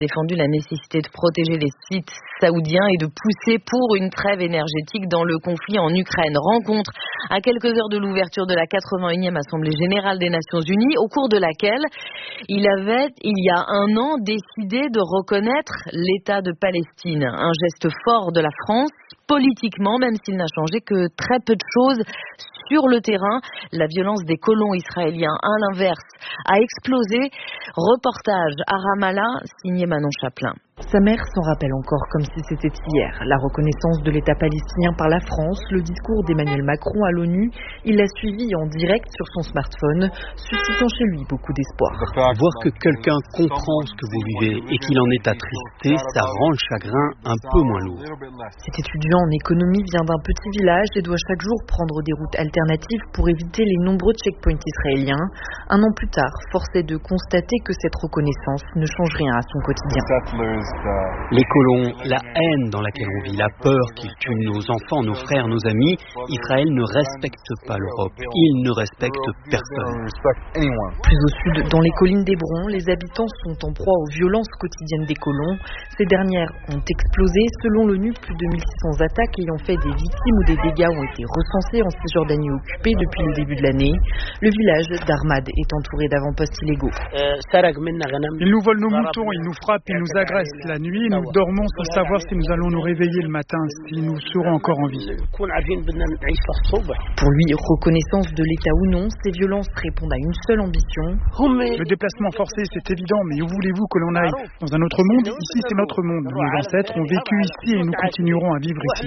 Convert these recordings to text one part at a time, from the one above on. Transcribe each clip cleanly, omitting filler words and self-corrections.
Défendu la nécessité de protéger les sites saoudiens et de pousser pour une trêve énergétique dans le conflit en Ukraine. Rencontre à quelques heures de l'ouverture de la 81e Assemblée générale des Nations Unies, au cours de laquelle il avait, il y a un an, décidé de reconnaître l'État de Palestine. Un geste fort de la France, politiquement, même s'il n'a changé que très peu de choses sur le terrain. La violence des colons israéliens, à l'inverse, a explosé. Reportage à Ramallah, signé Manon Chaplin. Sa mère s'en rappelle encore comme si c'était hier. La reconnaissance de l'État palestinien par la France, le discours d'Emmanuel Macron à l'ONU, il l'a suivi en direct sur son smartphone, suscitant chez lui beaucoup d'espoir. Voir que quelqu'un comprend ce que vous vivez et qu'il en est attristé, ça rend le chagrin un peu moins lourd. Cet étudiant en économie vient d'un petit village et doit chaque jour prendre des routes alternatives pour éviter les nombreux checkpoints israéliens. Un an plus tard, force est de constater que cette reconnaissance ne change rien à son quotidien. Les colons, la haine dans laquelle on vit, la peur qu'ils tuent nos enfants, nos frères, nos amis, Israël ne respecte pas l'Europe. Il ne respecte personne. Plus au sud, dans les collines d'Hébron, les habitants sont en proie aux violences quotidiennes des colons. Ces dernières ont explosé. Selon l'ONU, plus de 1600 attaques ayant fait des victimes ou des dégâts ont été recensés en Cisjordanie occupée depuis le début de l'année. Le village d'Armad est entouré d'avant-postes illégaux. Ils nous volent nos moutons, ils nous frappent, ils nous agressent. La nuit, nous dormons sans savoir si nous allons nous réveiller le matin, si nous serons encore en vie. Pour lui, reconnaissance de l'État ou non, ces violences répondent à une seule ambition. Le déplacement forcé, c'est évident, mais où voulez-vous que l'on aille? Dans un autre monde? Ici, c'est notre monde. Nos ancêtres ont vécu ici et nous continuerons à vivre ici.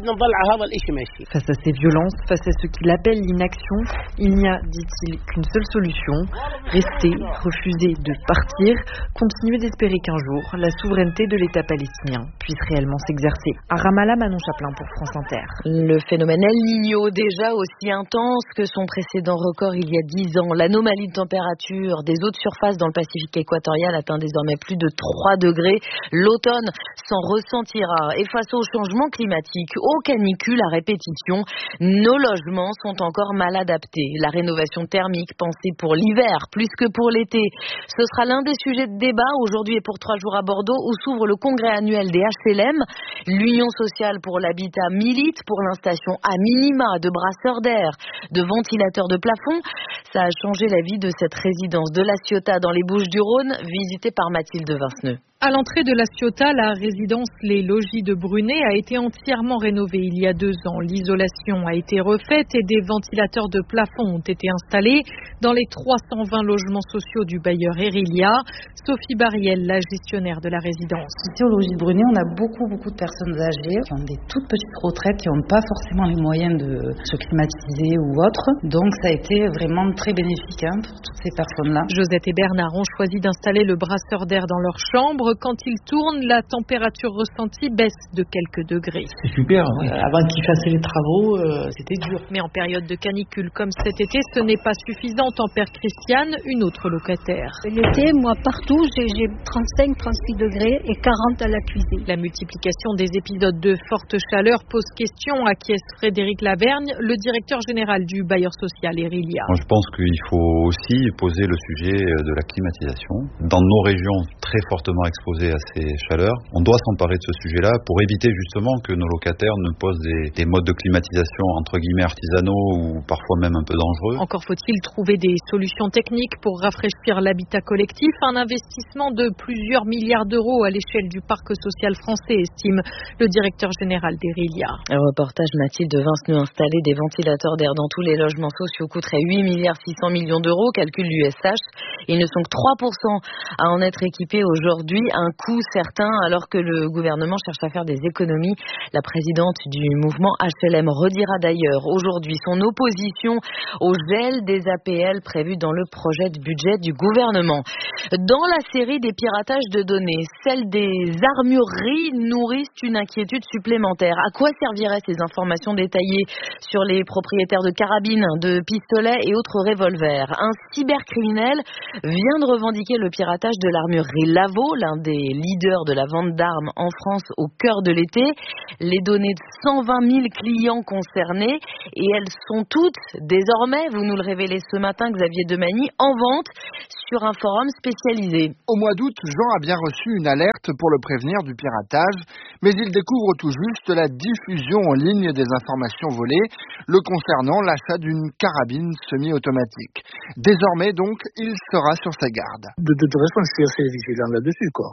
Face à ces violences, face à ce qu'il appelle l'inaction, il n'y a, dit-il, qu'une seule solution: rester, refuser de partir, continuer d'espérer qu'un jour, la souveraineté de l'État palestinien puisse réellement s'exercer. À Ramallah, Manon Chaplin pour France Inter. Le phénomène El Niño, déjà aussi intense que son précédent record il y a 10 ans. L'anomalie de température des eaux de surface dans le Pacifique équatorial atteint désormais plus de 3 degrés. L'automne s'en ressentira. Et face au changement climatique, aux canicules à répétition, nos logements sont encore mal adaptés. La rénovation thermique pensée pour l'hiver plus que pour l'été, ce sera l'un des sujets de débat aujourd'hui et pour 3 jours à Bordeaux où s'ouvre le congrès annuel des HLM. L'Union sociale pour l'habitat milite pour l'installation à minima de brasseurs d'air, de ventilateurs de plafond. Ça a changé la vie de cette résidence de La Ciotat dans les Bouches-du-Rhône, visitée par Mathilde Vinceneux. À l'entrée de La Ciotat, la résidence Les Logis de Brunet a été entièrement rénovée il y a 2 ans. L'isolation a été refaite et des ventilateurs de plafond ont été installés dans les 320 logements sociaux du bailleur Erilia. Sophie Bariel, la gestionnaire de la résidence. Ici au Logis de Brunet, on a beaucoup de personnes âgées qui ont des toutes petites retraites, qui n'ont pas forcément les moyens de se climatiser ou autre. Donc ça a été vraiment très bénéfique pour toutes ces personnes-là. Josette et Bernard ont choisi d'installer le brasseur d'air dans leur chambre. Quand ils tournent, la température ressentie baisse de quelques degrés. C'est super. Avant qu'ils fassent les travaux, c'était dur. Mais en période de canicule comme cet été, ce n'est pas suffisant, tempère Christiane, une autre locataire. L'été, moi, partout, j'ai 35-36 degrés et 40 à la cuisine. La multiplication des épisodes de forte chaleur pose question, acquiesce Frédéric Lavergne, le directeur général du bailleur social Erilia. Je pense qu'il faut aussi poser le sujet de la climatisation. Dans nos régions très fortement exposées à ces chaleurs, on doit s'emparer de ce sujet-là pour éviter justement que nos locataires ne posent des modes de climatisation entre guillemets artisanaux ou parfois même un peu dangereux. Encore faut-il trouver des solutions techniques pour rafraîchir l'habitat collectif. Un investissement de plusieurs milliards d'euros à l'échelle du parc social français, estime le directeur général d'Erilia. Un reportage Mathilde Vinceneux. Installer des ventilateurs d'air dans tous les logements sociaux coûterait 8,6 milliards d'euros, calcule l'USH. Ils ne sont que 3% à en être équipés aujourd'hui. Un coût certain alors que le gouvernement cherche à faire des économies. La présidente du mouvement HLM redira d'ailleurs aujourd'hui son opposition au gel des APL prévu dans le projet de budget du gouvernement. Dans la série des piratages de données, celle des armureries nourrissent une inquiétude supplémentaire. À quoi serviraient ces informations détaillées sur les propriétaires de carabines, de pistolets et autres revolvers? Un cybercriminel vient de revendiquer le piratage de l'armurerie Lavaux, l'un des leaders de la vente d'armes en France au cœur de l'été. Les données de 120 000 clients concernés et elles sont toutes désormais, vous nous le révélez ce matin Xavier Demagny, en vente sur un forum spécialisé. Au mois d'août, Jean a bien reçu une alerte pour le prévenir du piratage, mais il découvre tout juste la diffusion en ligne des informations volées, le concernant l'achat d'une carabine semi-automatique. Désormais donc, il sera sur ses gardes. De toute façon, je suis assez vigilant là-dessus, quoi.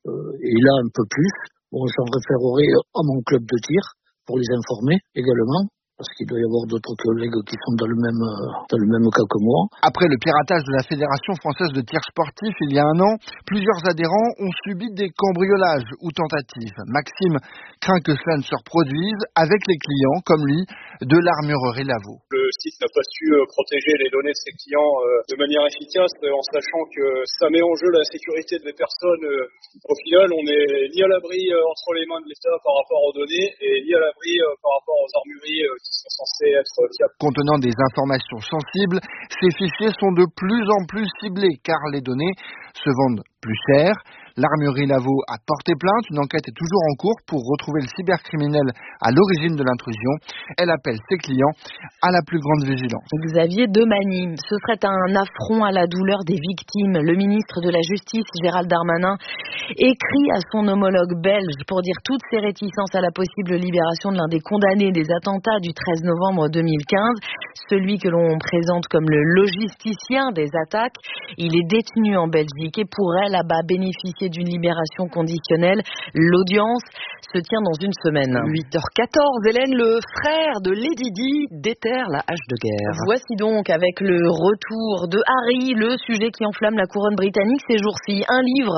Et là, un peu plus, on s'en référerait à mon club de tir pour les informer également. Parce qu'il doit y avoir d'autres collègues qui sont dans le même cas que moi. Après le piratage de la Fédération française de tir sportif il y a un an, plusieurs adhérents ont subi des cambriolages ou tentatives. Maxime craint que cela ne se reproduise avec les clients, comme lui, de l'armurerie Lavaux. Le site n'a pas su protéger les données de ses clients de manière efficace, en sachant que ça met en jeu la sécurité des personnes. Au final, on n'est ni à l'abri entre les mains de l'État par rapport aux données, et ni à l'abri par rapport aux armureries qui sont censées être fiables. Contenant des informations sensibles, ces fichiers sont de plus en plus ciblés, car les données se vendent plus cher. L'armurerie Lavaux a porté plainte. Une enquête est toujours en cours pour retrouver le cybercriminel à l'origine de l'intrusion. Elle appelle ses clients à la plus grande vigilance. Xavier Demagny, ce serait un affront à la douleur des victimes. Le ministre de la Justice, Gérald Darmanin, écrit à son homologue belge pour dire toutes ses réticences à la possible libération de l'un des condamnés des attentats du 13 novembre 2015, celui que l'on présente comme le logisticien des attaques. Il est détenu en Belgique et pourrait là-bas bénéficier d'une libération conditionnelle. L'audience se tient dans une semaine. 8h14, Hélène, le frère de Lady Di déterre la hache de guerre. Voici donc, avec le retour de Harry, le sujet qui enflamme la couronne britannique ces jours-ci. Un livre,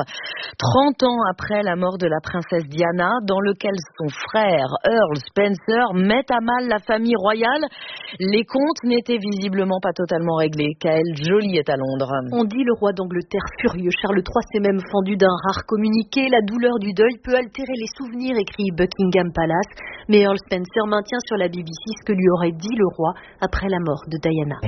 30 ans après la mort de la princesse Diana, dans lequel son frère, Earl Spencer, met à mal la famille royale. Les comptes n'étaient visiblement pas totalement réglés. Kaël Joly est à Londres. On dit le roi d'Angleterre furieux. Charles III s'est même fendu d'un rare communiqué. La douleur du deuil peut altérer les souvenirs, écrit Buckingham Palace. Mais Earl Spencer maintient sur la BBC ce que lui aurait dit le roi après la mort de Diana.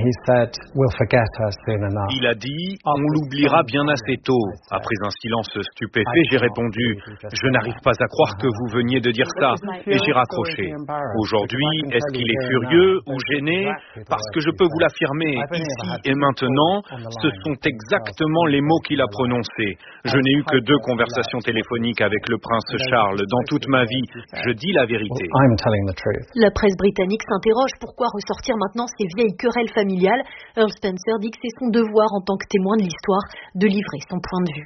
Il a dit « On l'oubliera bien assez tôt ». Après un silence stupéfait, j'ai répondu « Je n'arrive pas à croire que vous veniez de dire ça ». Et j'ai raccroché. Aujourd'hui, est-ce qu'il est furieux ou gêné ? Parce que je peux vous l'affirmer, ici et maintenant, ce sont exactement les mots qu'il a prononcés. Je n'ai eu que 2 conversations téléphoniques avec le prince Charles dans toute ma vie. Je dis la vérité. La presse britannique s'interroge pourquoi ressortir maintenant ces vieilles querelles familiales. Earl Spencer dit que c'est son devoir en tant que témoin de l'histoire de livrer son point de vue.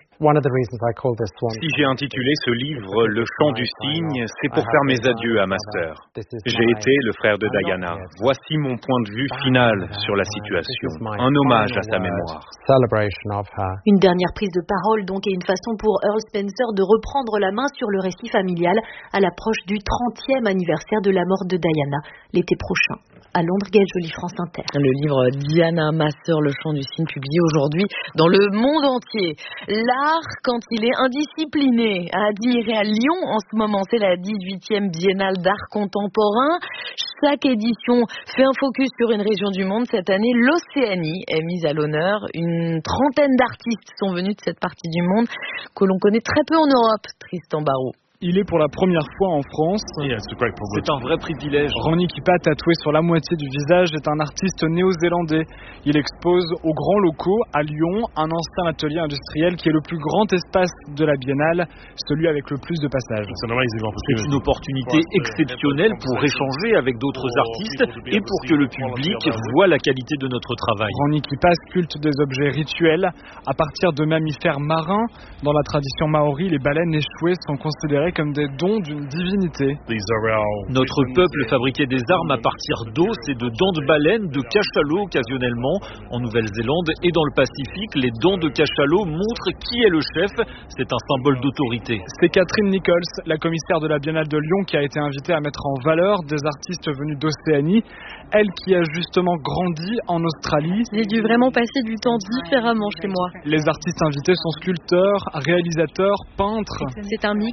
Si j'ai intitulé ce livre « Le chant du cygne », c'est pour faire mes adieux à ma sœur. J'ai été le frère de Diana. Voici mon point de vue final sur la situation. Un hommage à sa mémoire. Une dernière prise de parole donc, et une façon pour Earl Spencer de reprendre la main sur le récit familial à l'approche du 30e anniversaire de la mort de Diana, l'été prochain. À Londres, Gaël Joly, France Inter. Le livre Diana, ma sœur, le chant du cygne, publié aujourd'hui dans le monde entier. L'art, quand il est indiscipliné, à admirer à Lyon en ce moment, c'est la 18e Biennale d'art contemporain. Chaque édition fait un focus sur une région du monde. Cette année, l'Océanie est mise à l'honneur. Une trentaine d'artistes sont venus de cette partie du monde que l'on connaît très peu en Europe. Tristan Barraud. Il est pour la première fois en France. C'est un vrai privilège. Ronnie Kippa, tatoué sur la moitié du visage, est un artiste néo-zélandais. Il expose aux grands locaux à Lyon un ancien atelier industriel qui est le plus grand espace de la Biennale, celui avec le plus de passages. C'est une opportunité exceptionnelle pour échanger avec d'autres artistes et pour que le public voit la qualité de notre travail. Ronnie Kippa sculpte des objets rituels à partir de mammifères marins. Dans la tradition maori, les baleines échouées sont considérées comme des dons d'une divinité. Notre peuple fabriquait des armes à partir d'os et de dents de baleine, de cachalot occasionnellement. En Nouvelle-Zélande et dans le Pacifique, les dents de cachalot montrent qui est le chef. C'est un symbole d'autorité. C'est Catherine Nichols, la commissaire de la Biennale de Lyon, qui a été invitée à mettre en valeur des artistes venus d'Océanie. Elle qui a justement grandi en Australie. J'ai dû vraiment passer du temps différemment chez moi. Les artistes invités sont sculpteurs, réalisateurs, peintres. C'est un mix, il y a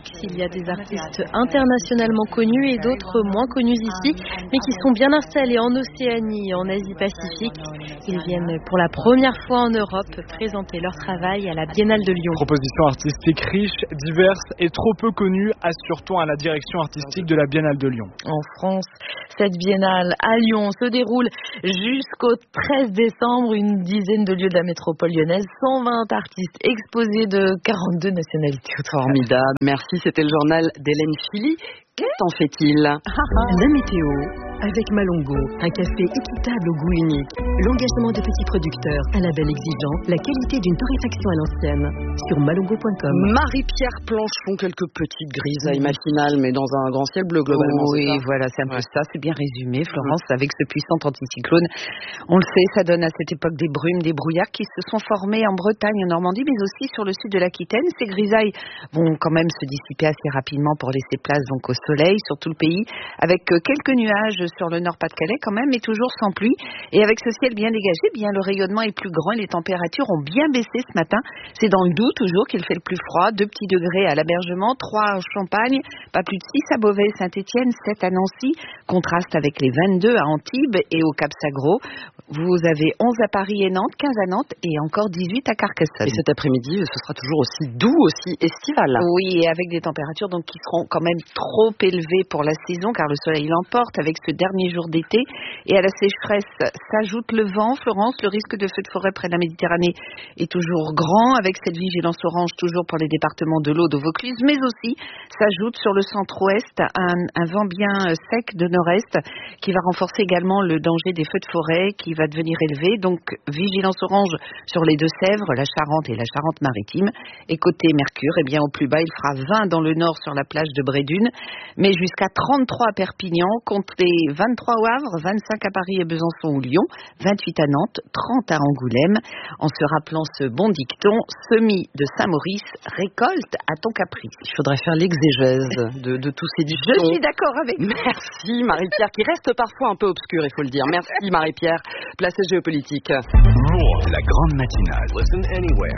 y a des artistes internationalement connus et d'autres moins connus ici, mais qui sont bien installés en Océanie et en Asie-Pacifique. Ils viennent pour la première fois en Europe présenter leur travail à la Biennale de Lyon. Propositions artistiques riches, diverses et trop peu connues, assure-t-on à la direction artistique de la Biennale de Lyon. En France, cette biennale à Lyon se déroule jusqu'au 13 décembre. Une dizaine de lieux de la métropole lyonnaise, 120 artistes exposés de 42 nationalités. Formidable. Merci, c'était le journal d'Hélène Philly. Qu'en fait-il? La météo avec Malongo, un café équitable au goût unique, l'engagement de petits producteurs, un label exigeant, la qualité d'une torréfaction à l'ancienne. Sur malongo.com. Marie-Pierre Planchon, quelques petites grisailles matinales, mais dans un grand ciel bleu globalement. Oui, voilà, c'est un peu ça, c'est bien résumé, Florence, avec ce puissant anticyclone. On le sait, ça donne à cette époque des brumes, des brouillards qui se sont formés en Bretagne, en Normandie, mais aussi sur le sud de l'Aquitaine. Ces grisailles vont quand même se dissiper assez rapidement pour laisser place donc au soleil sur tout le pays, avec quelques nuages sur le Nord-Pas-de-Calais quand même, mais toujours sans pluie. Et avec ce ciel bien dégagé, bien le rayonnement est plus grand et les températures ont bien baissé ce matin. C'est dans le Doubs toujours qu'il fait le plus froid, 2 petits degrés à l'Abergement, 3 à Champagne, pas plus de 6 à Beauvais et Saint-Étienne, 7 à Nancy, contraste avec les 22 à Antibes et au Cap-Sagro. Vous avez 11 à Paris et Nantes, 15 à Nantes et encore 18 à Carcassonne. Et cet après-midi, ce sera toujours aussi doux, aussi estival. Oui, et avec des températures donc qui seront quand même trop élevées pour la saison, car le soleil l'emporte avec ce dernier jour d'été. Et à la sécheresse s'ajoute le vent. Florence, le risque de feux de forêt près de la Méditerranée est toujours grand, avec cette vigilance orange toujours pour les départements de l'Aude, au Vaucluse, mais aussi s'ajoute sur le centre-ouest un vent bien sec de nord-est qui va renforcer également le danger des feux de forêt qui va devenir élevé. Donc vigilance orange sur les Deux-Sèvres, la Charente et la Charente-Maritime. Et côté Mercure, eh bien au plus bas, il fera 20 dans le nord sur la plage de Brédune, mais jusqu'à 33 à Perpignan, comptez 23 au Havre, 25 à Paris et Besançon ou Lyon, 28 à Nantes, 30 à Angoulême. En se rappelant ce bon dicton, semis de Saint-Maurice, récolte à ton caprice. Il faudrait faire l'exégèse de tous ces dictons. Je suis d'accord avec vous. Merci Marie-Pierre, qui reste parfois un peu obscure, il faut le dire. Merci Marie-Pierre. Place géopolitique. La grande matinale. Listen anywhere.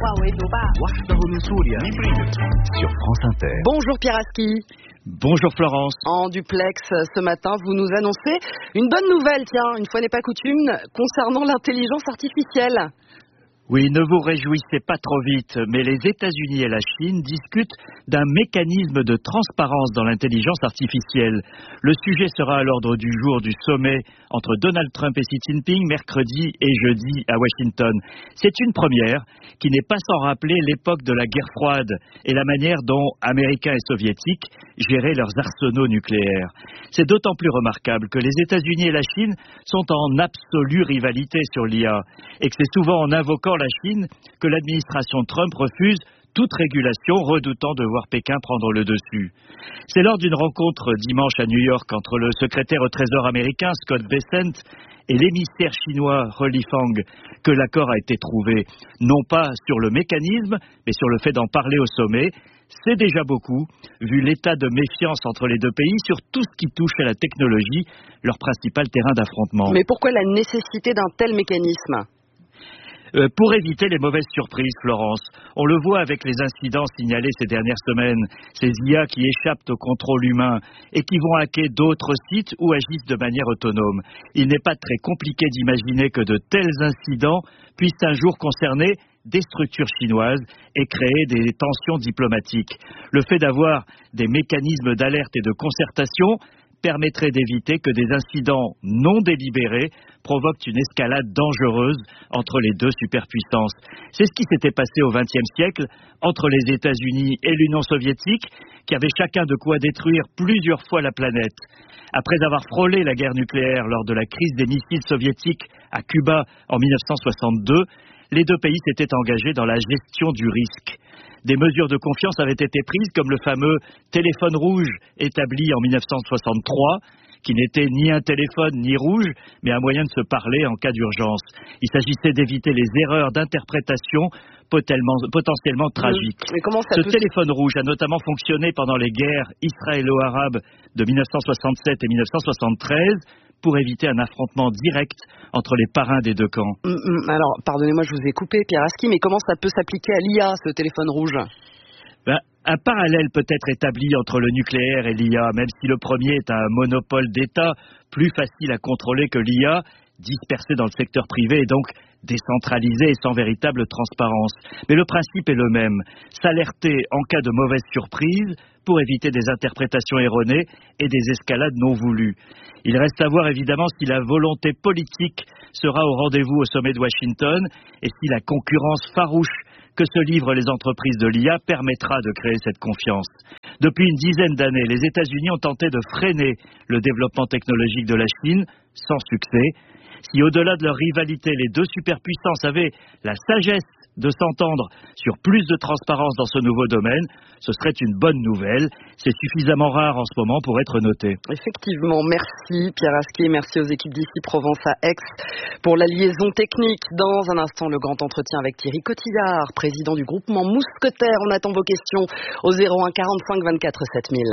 Sur France Inter. Bonjour Pierre Aski. Bonjour Florence. En duplex ce matin, vous nous annoncez une bonne nouvelle, tiens, une fois n'est pas coutume, concernant l'intelligence artificielle. Oui, ne vous réjouissez pas trop vite, mais les États-Unis et la Chine discutent d'un mécanisme de transparence dans l'intelligence artificielle. Le sujet sera à l'ordre du jour du sommet entre Donald Trump et Xi Jinping mercredi et jeudi à Washington. C'est une première qui n'est pas sans rappeler l'époque de la guerre froide et la manière dont Américains et Soviétiques géraient leurs arsenaux nucléaires. C'est d'autant plus remarquable que les États-Unis et la Chine sont en absolue rivalité sur l'IA et que c'est souvent en invoquant la Chine que l'administration Trump refuse toute régulation, redoutant de voir Pékin prendre le dessus. C'est lors d'une rencontre dimanche à New York entre le secrétaire au Trésor américain Scott Bessent et l'émissaire chinois He Lifang que l'accord a été trouvé, non pas sur le mécanisme, mais sur le fait d'en parler au sommet. C'est déjà beaucoup, vu l'état de méfiance entre les deux pays sur tout ce qui touche à la technologie, leur principal terrain d'affrontement. Mais pourquoi la nécessité d'un tel mécanisme ? Pour éviter les mauvaises surprises, Florence. On le voit avec les incidents signalés ces dernières semaines, ces IA qui échappent au contrôle humain et qui vont hacker d'autres sites ou agissent de manière autonome. Il n'est pas très compliqué d'imaginer que de tels incidents puissent un jour concerner des structures chinoises et créer des tensions diplomatiques. Le fait d'avoir des mécanismes d'alerte et de concertation permettrait d'éviter que des incidents non délibérés provoquent une escalade dangereuse entre les deux superpuissances. C'est ce qui s'était passé au XXe siècle entre les États-Unis et l'Union soviétique, qui avaient chacun de quoi détruire plusieurs fois la planète. Après avoir frôlé la guerre nucléaire lors de la crise des missiles soviétiques à Cuba en 1962, les deux pays s'étaient engagés dans la gestion du risque. Des mesures de confiance avaient été prises, comme le fameux téléphone rouge établi en 1963, qui n'était ni un téléphone ni rouge, mais un moyen de se parler en cas d'urgence. Il s'agissait d'éviter les erreurs d'interprétation potentiellement tragiques. Mais comment ça Ce téléphone rouge a notamment fonctionné pendant les guerres israélo-arabes de 1967 et 1973, pour éviter un affrontement direct entre les parrains des deux camps. Alors, pardonnez-moi, je vous ai coupé, Pierre Aski, mais comment ça peut s'appliquer à l'IA, ce téléphone rouge ? Un parallèle peut être établi entre le nucléaire et l'IA, même si le premier est un monopole d'État, plus facile à contrôler que l'IA, dispersé dans le secteur privé et donc décentralisé et sans véritable transparence. Mais le principe est le même, s'alerter en cas de mauvaise surprise pour éviter des interprétations erronées et des escalades non voulues. Il reste à voir évidemment si la volonté politique sera au rendez-vous au sommet de Washington et si la concurrence farouche que se livrent les entreprises de l'IA permettra de créer cette confiance. Depuis une dizaine d'années, les États-Unis ont tenté de freiner le développement technologique de la Chine, sans succès. Si au-delà de leur rivalité, les deux superpuissances avaient la sagesse de s'entendre sur plus de transparence dans ce nouveau domaine, ce serait une bonne nouvelle. C'est suffisamment rare en ce moment pour être noté. Effectivement, merci Pierre Asquier, merci aux équipes d'ici Provence à Aix pour la liaison technique. Dans un instant, le grand entretien avec Thierry Cotillard, président du groupement Mousquetaire. On attend vos questions au 01 45 24 7000.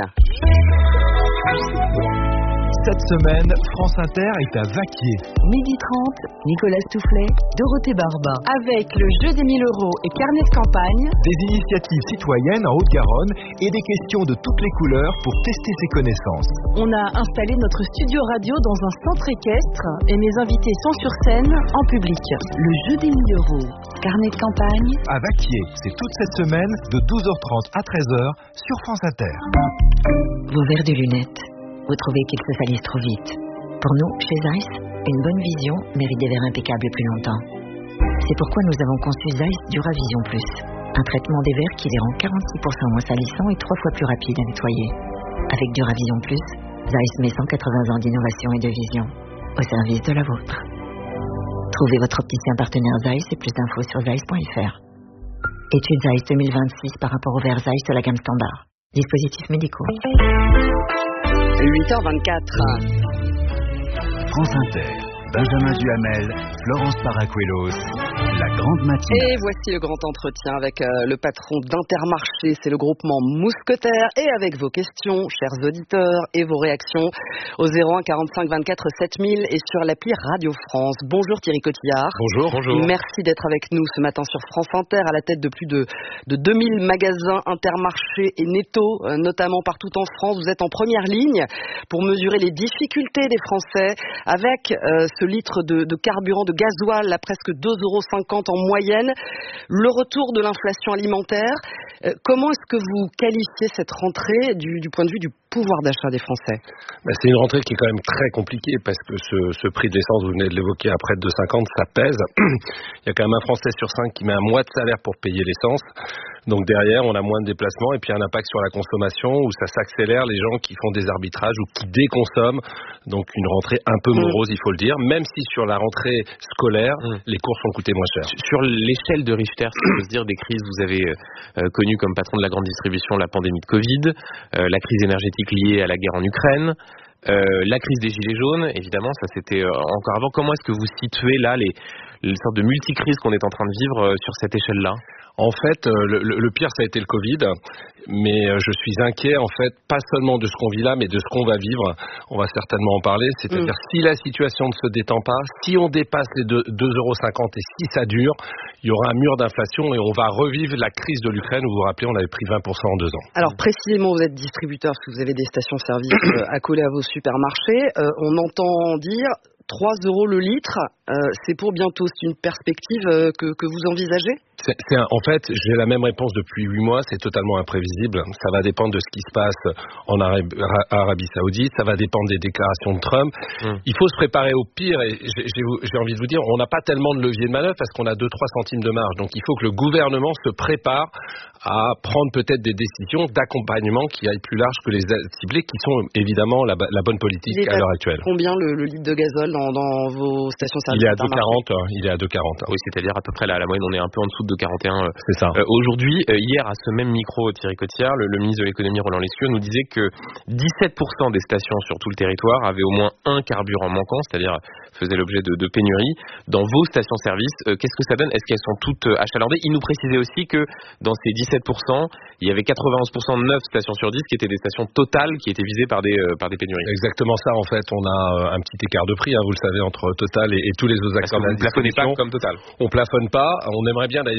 Cette semaine, France Inter est à Vaquier. 12h30, Nicolas Toufflet, Dorothée Barba. Avec le jeu des 1000 € et carnet de campagne. Des initiatives citoyennes en Haute-Garonne et des questions de toutes les couleurs pour tester ses connaissances. On a installé notre studio radio dans un centre équestre et mes invités sont sur scène en public. Le jeu des 1000 €, carnet de campagne. À Vaquier, c'est toute cette semaine de 12h30 à 13h sur France Inter. Vos verres de lunettes. Vous trouvez qu'ils se salissent trop vite. Pour nous, chez Zeiss, une bonne vision mérite des verres impeccables plus longtemps. C'est pourquoi nous avons conçu Zeiss Duravision Plus, un traitement des verres qui les rend 46% moins salissants et 3 fois plus rapides à nettoyer. Avec Duravision Plus, Zeiss met 180 ans d'innovation et de vision au service de la vôtre. Trouvez votre opticien partenaire Zeiss et plus d'infos sur zeiss.fr. Étude Zeiss 2026 par rapport aux verres Zeiss de la gamme standard. Dispositifs médicaux. 8h24. France Inter, Benjamin Duhamel, Florence Paracuelos, la grande matinale. Et voici le grand entretien avec le patron d'Intermarché, c'est le groupement Mousquetaire, et avec vos questions, chers auditeurs, et vos réactions au 01 45 24 7000 et sur l'appli Radio France. Bonjour Thierry Cotillard. Bonjour. Merci d'être avec nous ce matin sur France Inter, à la tête de plus de 2000 magasins Intermarché et Netto, notamment partout en France. Vous êtes en première ligne pour mesurer les difficultés des Français avec ce litre de carburant, de gasoil à presque 2,50 € en moyenne, le retour de l'inflation alimentaire. Comment est-ce que vous qualifiez cette rentrée du point de vue du pouvoir d'achat des Français? C'est une rentrée qui est quand même très compliquée parce que ce prix de l'essence, vous venez de l'évoquer, à près de 2,50 €, ça pèse. Il y a quand même un Français sur 5 qui met un mois de salaire pour payer l'essence. Donc derrière, on a moins de déplacements et puis un impact sur la consommation où ça s'accélère, les gens qui font des arbitrages ou qui déconsomment. Donc une rentrée un peu morose, il faut le dire, même si sur la rentrée scolaire, les courses ont coûté moins cher. Sur l'échelle de Richter, si on peut se dire, des crises, vous avez connu comme patron de la grande distribution la pandémie de Covid, la crise énergétique liée à la guerre en Ukraine, la crise des gilets jaunes, évidemment, ça c'était encore avant. Comment est-ce que vous situez là les sortes de multicrises qu'on est en train de vivre sur cette échelle-là? En fait, le pire, ça a été le Covid, mais je suis inquiet, en fait, pas seulement de ce qu'on vit là, mais de ce qu'on va vivre. On va certainement en parler, c'est-à-dire si la situation ne se détend pas, si on dépasse les 2,50 € et si ça dure, il y aura un mur d'inflation et on va revivre la crise de l'Ukraine où vous vous rappelez, on avait pris 20% en 2 ans. Alors précisément, vous êtes distributeur parce que vous avez des stations-service accolées à vos supermarchés. On entend dire 3 € le litre, c'est pour bientôt. C'est une perspective que vous envisagez? En fait, j'ai la même réponse depuis 8 mois, c'est totalement imprévisible. Ça va dépendre de ce qui se passe en Arabie Saoudite, ça va dépendre des déclarations de Trump. Il faut se préparer au pire et j'ai envie de vous dire, on n'a pas tellement de levier de manœuvre parce qu'on a 2-3 centimes de marge. Donc il faut que le gouvernement se prépare à prendre peut-être des décisions d'accompagnement qui aillent plus large que les ciblés, qui sont évidemment la bonne politique à l'heure actuelle. Combien le litre de gazole dans vos stations-service? Il est à 2,40. Il est à 2,40. Oui, c'est-à-dire à peu près la moyenne, on est un peu en dessous de 41. C'est ça. Aujourd'hui, hier, à ce même micro, Thierry Cotillard, le ministre de l'économie Roland Lescure nous disait que 17% des stations sur tout le territoire avaient au moins un carburant manquant, c'est-à-dire faisaient l'objet de pénuries. Dans vos stations-service, qu'est-ce que ça donne? Est-ce qu'elles sont toutes achalandées? Il nous précisait aussi que dans ces 17%, il y avait 91% de 9 stations sur 10 qui étaient des stations totales qui étaient visées par des pénuries. Exactement ça, en fait. On a un petit écart de prix, vous le savez, entre Total et tous les autres acteurs de la distribution. Vous ne plafonnez pas comme Total? On plafonne pas. On aimerait bien d'ailleurs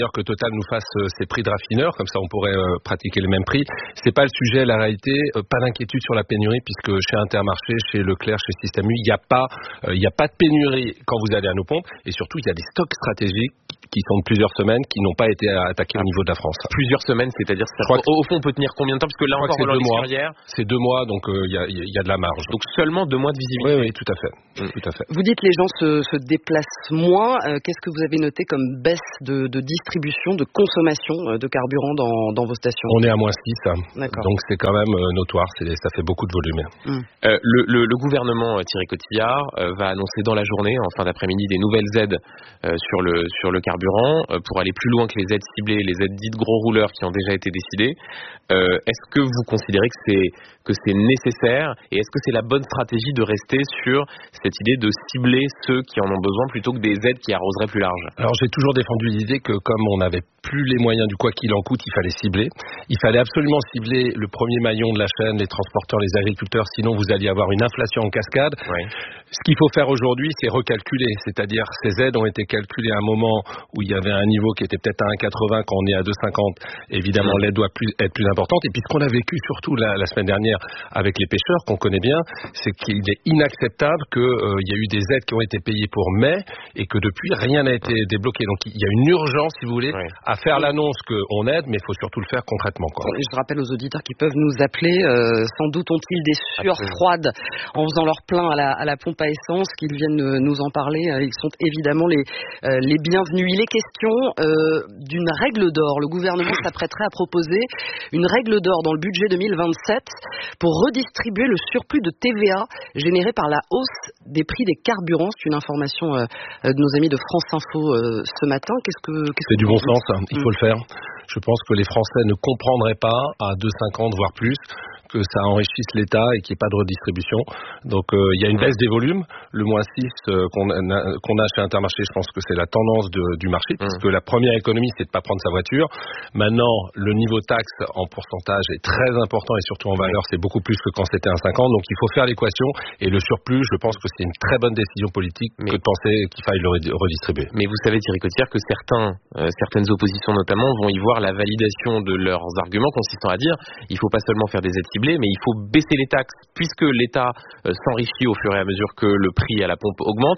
d'ailleurs que Total nous fasse ses prix de raffineurs, comme ça on pourrait pratiquer les mêmes prix. C'est pas le sujet, la réalité. Pas d'inquiétude sur la pénurie, puisque chez Intermarché, chez Leclerc, chez Système U, il n'y a pas de pénurie quand vous allez à nos pompes, et surtout il y a des stocks stratégiques qui sont de plusieurs semaines, qui n'ont pas été attaqués au niveau de la France. Plusieurs semaines, c'est-à-dire au fond on peut tenir combien de temps, parce que là encore Roland Lescure, c'est 2 mois, donc il y a de la marge. Donc seulement 2 mois de visibilité. Oui, tout à fait. Vous dites les gens se déplacent moins. Qu'est-ce que vous avez noté comme baisse de distribution, de consommation de carburant dans vos stations? On est à -6, donc c'est quand même notoire, ça fait beaucoup de volume. Le gouvernement Thierry Cotillard va annoncer dans la journée, en fin d'après-midi, des nouvelles aides sur le carburant pour aller plus loin que les aides ciblées, les aides dites gros rouleurs qui ont déjà été décidées. Est-ce que vous considérez que c'est nécessaire, et est-ce que c'est la bonne stratégie de rester sur cette idée de cibler ceux qui en ont besoin plutôt que des aides qui arroseraient plus large? Alors j'ai toujours défendu l'idée que comme on n'avait plus les moyens du quoi qu'il en coûte, il fallait cibler. Il fallait absolument cibler le premier maillon de la chaîne, les transporteurs, les agriculteurs, sinon vous alliez avoir une inflation en cascade. Oui. Ce qu'il faut faire aujourd'hui, c'est recalculer, c'est-à-dire ces aides ont été calculées à un moment où il y avait un niveau qui était peut-être à 1,80, quand on est à 2,50, évidemment l'aide doit être plus importante. Et puis ce qu'on a vécu surtout la semaine dernière avec les pêcheurs, qu'on connaît bien, c'est qu'il est inacceptable qu'il y ait eu des aides qui ont été payées pour mai et que depuis rien n'a été débloqué. Donc il y a une urgence, si vous voulez, à faire l'annonce qu'on aide, mais il faut surtout le faire concrètement. Je rappelle aux auditeurs qui peuvent nous appeler, sans doute ont-ils des sueurs froides en faisant leur plein à la pompe à essence, qu'ils viennent nous en parler. Ils sont évidemment les bienvenus. Il est question d'une règle d'or. Le gouvernement s'apprêterait à proposer une règle d'or dans le budget 2027 pour redistribuer le surplus de TVA généré par la hausse des prix des carburants. C'est une information de nos amis de France Info ce matin. C'est du bon sens, il faut le faire. Je pense que les Français ne comprendraient pas à 2,50 voire plus que ça enrichisse l'État et qu'il n'y ait pas de redistribution. Donc il y a une baisse des volumes. Le -6 qu'on a chez Intermarché, je pense que c'est la tendance du marché, puisque la première économie, c'est de ne pas prendre sa voiture. Maintenant, le niveau taxe en pourcentage est très important et surtout en valeur, c'est beaucoup plus que quand c'était 1,50. Donc il faut faire l'équation, et le surplus, je pense que c'est une très bonne décision politique que de penser qu'il faille le redistribuer. Mais vous savez, Thierry Cotillard, que certaines oppositions notamment vont y voir la validation de leurs arguments consistant à dire il ne faut pas seulement faire des aides ciblées, mais il faut baisser les taxes puisque l'État s'enrichit au fur et à mesure que le prix à la pompe augmente.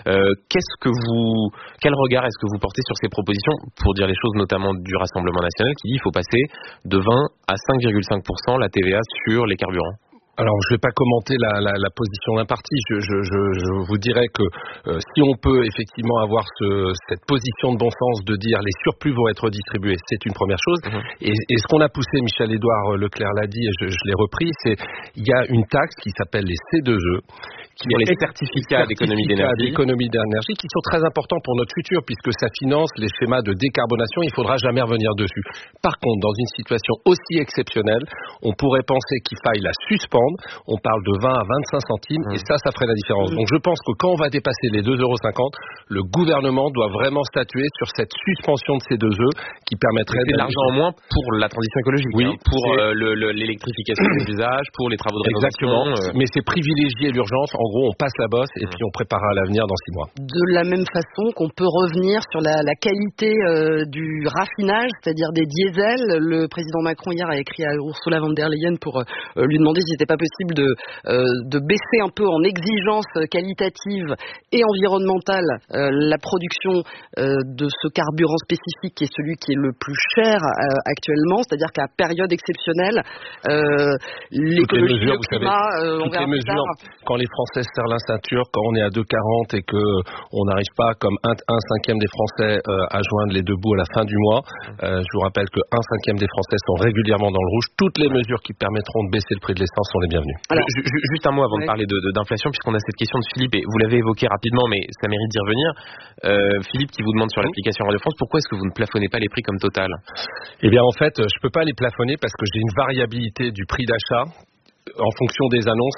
Quel regard est-ce que vous portez sur ces propositions, pour dire les choses notamment du Rassemblement national qui dit qu'il faut passer de 20 à 5,5% la TVA sur les carburants? Alors, je ne vais pas commenter la position d'un parti. Je vous dirais que si on peut effectivement avoir cette position de bon sens de dire les surplus vont être redistribués, c'est une première chose. Et ce qu'on a poussé, Michel-Édouard Leclerc l'a dit, et je l'ai repris, c'est il y a une taxe qui s'appelle les C2E, qui sont les certificats d'économie d'énergie, qui sont très importants pour notre futur, puisque ça finance les schémas de décarbonation. Il ne faudra jamais revenir dessus. Par contre, dans une situation aussi exceptionnelle, on pourrait penser qu'il faille la suspendre. On parle de 20 à 25 centimes et ça ferait la différence. Donc je pense que quand on va dépasser les 2,50 €, le gouvernement doit vraiment statuer sur cette suspension de ces 2 E qui permettrait de l'argent en moins pour la transition écologique, pour l'électrification des usages, pour les travaux de rénovation. Exactement, mais c'est privilégier l'urgence. En gros, on passe la bosse et puis on préparera l'avenir dans 6 mois. De la même façon qu'on peut revenir sur la qualité du raffinage, c'est-à-dire des diesels. Le président Macron hier a écrit à Ursula von der Leyen pour lui demander si c'était pas possible de baisser un peu en exigence qualitative et environnementale la production de ce carburant spécifique qui est celui qui est le plus cher actuellement, c'est-à-dire qu'à période exceptionnelle, l'écologie, le climat, toutes les mesures, quand les Français se serrent la ceinture, quand on est à 2,40 et qu'on n'arrive pas comme un cinquième des Français à joindre les deux bouts à la fin du mois, je vous rappelle que 1/5 des Français sont régulièrement dans le rouge. Toutes les mesures qui permettront de baisser le prix de l'essence sont les bienvenues. Alors, juste un mot avant de parler d'inflation, puisqu'on a cette question de Philippe, et vous l'avez évoqué rapidement, mais ça mérite d'y revenir. Philippe qui vous demande sur l'application Radio France, pourquoi est-ce que vous ne plafonnez pas les prix comme Total? Eh bien en fait, je ne peux pas les plafonner parce que j'ai une variabilité du prix d'achat en fonction des annonces,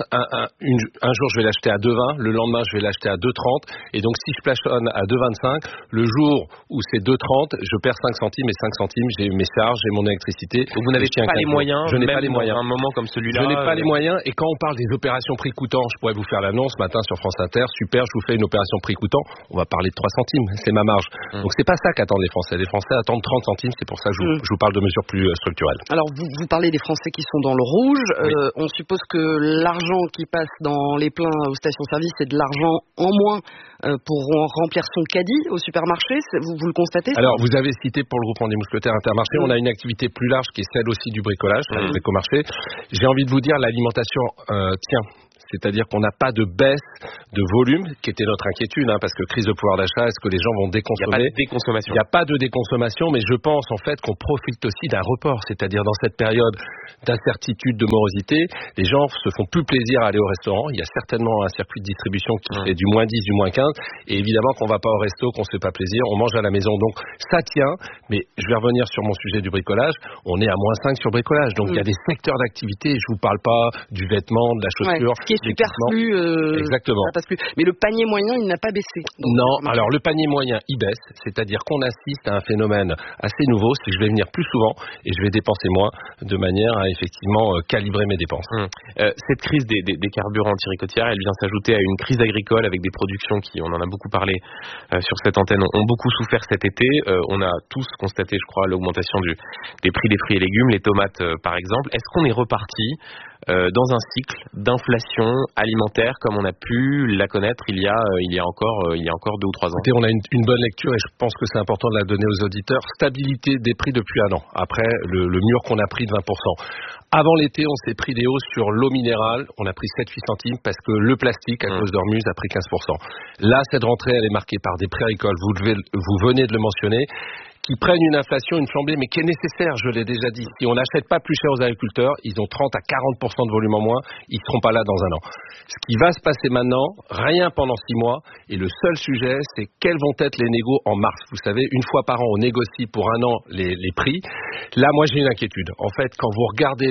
un jour je vais l'acheter à 2,20, le lendemain je vais l'acheter à 2,30, et donc si je plafonne à 2,25, le jour où c'est 2,30, je perds 5 centimes, et 5 centimes, j'ai mes charges, j'ai mon électricité. Donc vous n'avez pas les moyens, je n'ai pas les moyens. Dans un moment comme celui-là. Je n'ai pas les moyens, et quand on parle des opérations prix coûtant, je pourrais vous faire l'annonce ce matin sur France Inter, super, je vous fais une opération prix coûtant, on va parler de 3 centimes, c'est ma marge. Donc c'est pas ça qu'attendent les Français. Les Français attendent 30 centimes, c'est pour ça que je vous parle de mesures plus structurelles. Alors vous parlez des Français qui sont dans le rouge, on suppose que l'argent qui passe dans les pleins aux stations-service, c'est de l'argent en moins pour remplir son caddie au supermarché, vous le constatez? Alors vous avez cité pour le groupement des mousquetaires Intermarché, on a une activité plus large qui est celle aussi du bricolage, le bricomarché. J'ai envie de vous dire, l'alimentation tient. C'est-à-dire qu'on n'a pas de baisse de volume, qui était notre inquiétude, parce que crise de pouvoir d'achat, est-ce que les gens vont déconsommer? Il n'y a pas de déconsommation. Il n'y a pas de déconsommation, mais je pense en fait qu'on profite aussi d'un report. C'est-à-dire dans cette période d'incertitude, de morosité, les gens se font plus plaisir à aller au restaurant. Il y a certainement un circuit de distribution qui fait du moins 10, du moins 15. Et évidemment qu'on ne va pas au resto, qu'on ne se fait pas plaisir, on mange à la maison. Donc ça tient, mais je vais revenir sur mon sujet du bricolage. On est à moins 5 sur bricolage. Donc il y a des secteurs d'activité, je ne vous parle pas du vêtement, de la chaussure. Superflu, exactement. Mais le panier moyen, il n'a pas baissé. Non, alors le panier moyen, il baisse, c'est-à-dire qu'on assiste à un phénomène assez nouveau, c'est que je vais venir plus souvent et je vais dépenser moins, de manière à effectivement calibrer mes dépenses. Cette crise des carburants, Thierry Cotillard, elle vient s'ajouter à une crise agricole avec des productions qui, on en a beaucoup parlé sur cette antenne, ont beaucoup souffert cet été. On a tous constaté, je crois, l'augmentation des prix des fruits et légumes, les tomates par exemple. Est-ce qu'on est reparti dans un cycle d'inflation alimentaire comme on a pu la connaître il y a encore 2 ou 3 ans? Écoutez, on a une bonne lecture et je pense que c'est important de la donner aux auditeurs. Stabilité des prix depuis un an, après le mur qu'on a pris de 20%. Avant l'été, on s'est pris des hausses sur l'eau minérale, on a pris 7-8 centimes parce que le plastique, à cause d'Ormuz, a pris 15%. Là, cette rentrée, elle est marquée par des prix agricoles, vous venez de le mentionner, qui prennent une inflation, une flambée, mais qui est nécessaire, je l'ai déjà dit. Si on n'achète pas plus cher aux agriculteurs, ils ont 30 à 40% de volume en moins, ils ne seront pas là dans un an. Ce qui va se passer maintenant, rien pendant 6 mois, et le seul sujet, c'est quels vont être les négos en mars. Vous savez, une fois par an, on négocie pour un an les prix. Là, moi, j'ai une inquiétude. En fait, quand vous regardez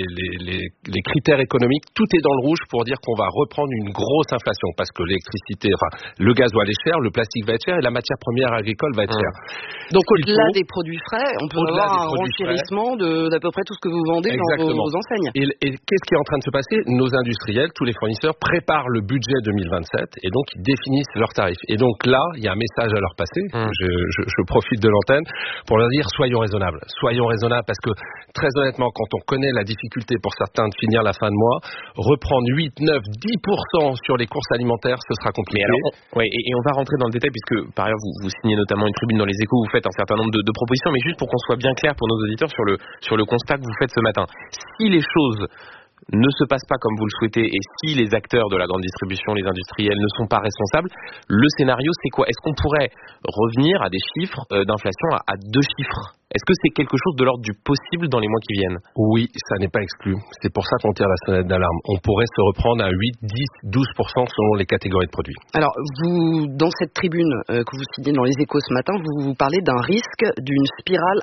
les critères économiques, tout est dans le rouge pour dire qu'on va reprendre une grosse inflation, parce que l'électricité, le gasoil est cher, le plastique va être cher, et la matière première agricole va être chère. Donc, au-delà des produits frais, on peut avoir un renchérissement d'à peu près tout ce que vous vendez dans vos enseignes. Et qu'est-ce qui est en train de se passer? Nos industriels, tous les fournisseurs, préparent le budget 2027 et donc ils définissent leurs tarifs. Et donc là, il y a un message à leur passer. Je profite de l'antenne pour leur dire soyons raisonnables. Soyons raisonnables parce que très honnêtement, quand on connaît la difficulté pour certains de finir la fin de mois, reprendre 8, 9, 10% sur les courses alimentaires, ce sera compliqué. Mais alors, et on va rentrer dans le détail puisque par ailleurs vous signez notamment une tribune dans les Échos, vous faites un certain nombre de propositions, mais juste pour qu'on soit bien clair pour nos auditeurs sur le constat que vous faites ce matin. Si les choses ne se passent pas comme vous le souhaitez et si les acteurs de la grande distribution, les industriels ne sont pas responsables, le scénario c'est quoi? Est-ce qu'on pourrait revenir à des chiffres d'inflation à 2 chiffres? Est-ce que c'est quelque chose de l'ordre du possible dans les mois qui viennent? Oui, ça n'est pas exclu. C'est pour ça qu'on tire la sonnette d'alarme. On pourrait se reprendre à 8, 10, 12% selon les catégories de produits. Alors, vous, dans cette tribune que vous signez dans les Échos ce matin, vous parlez d'un risque d'une spirale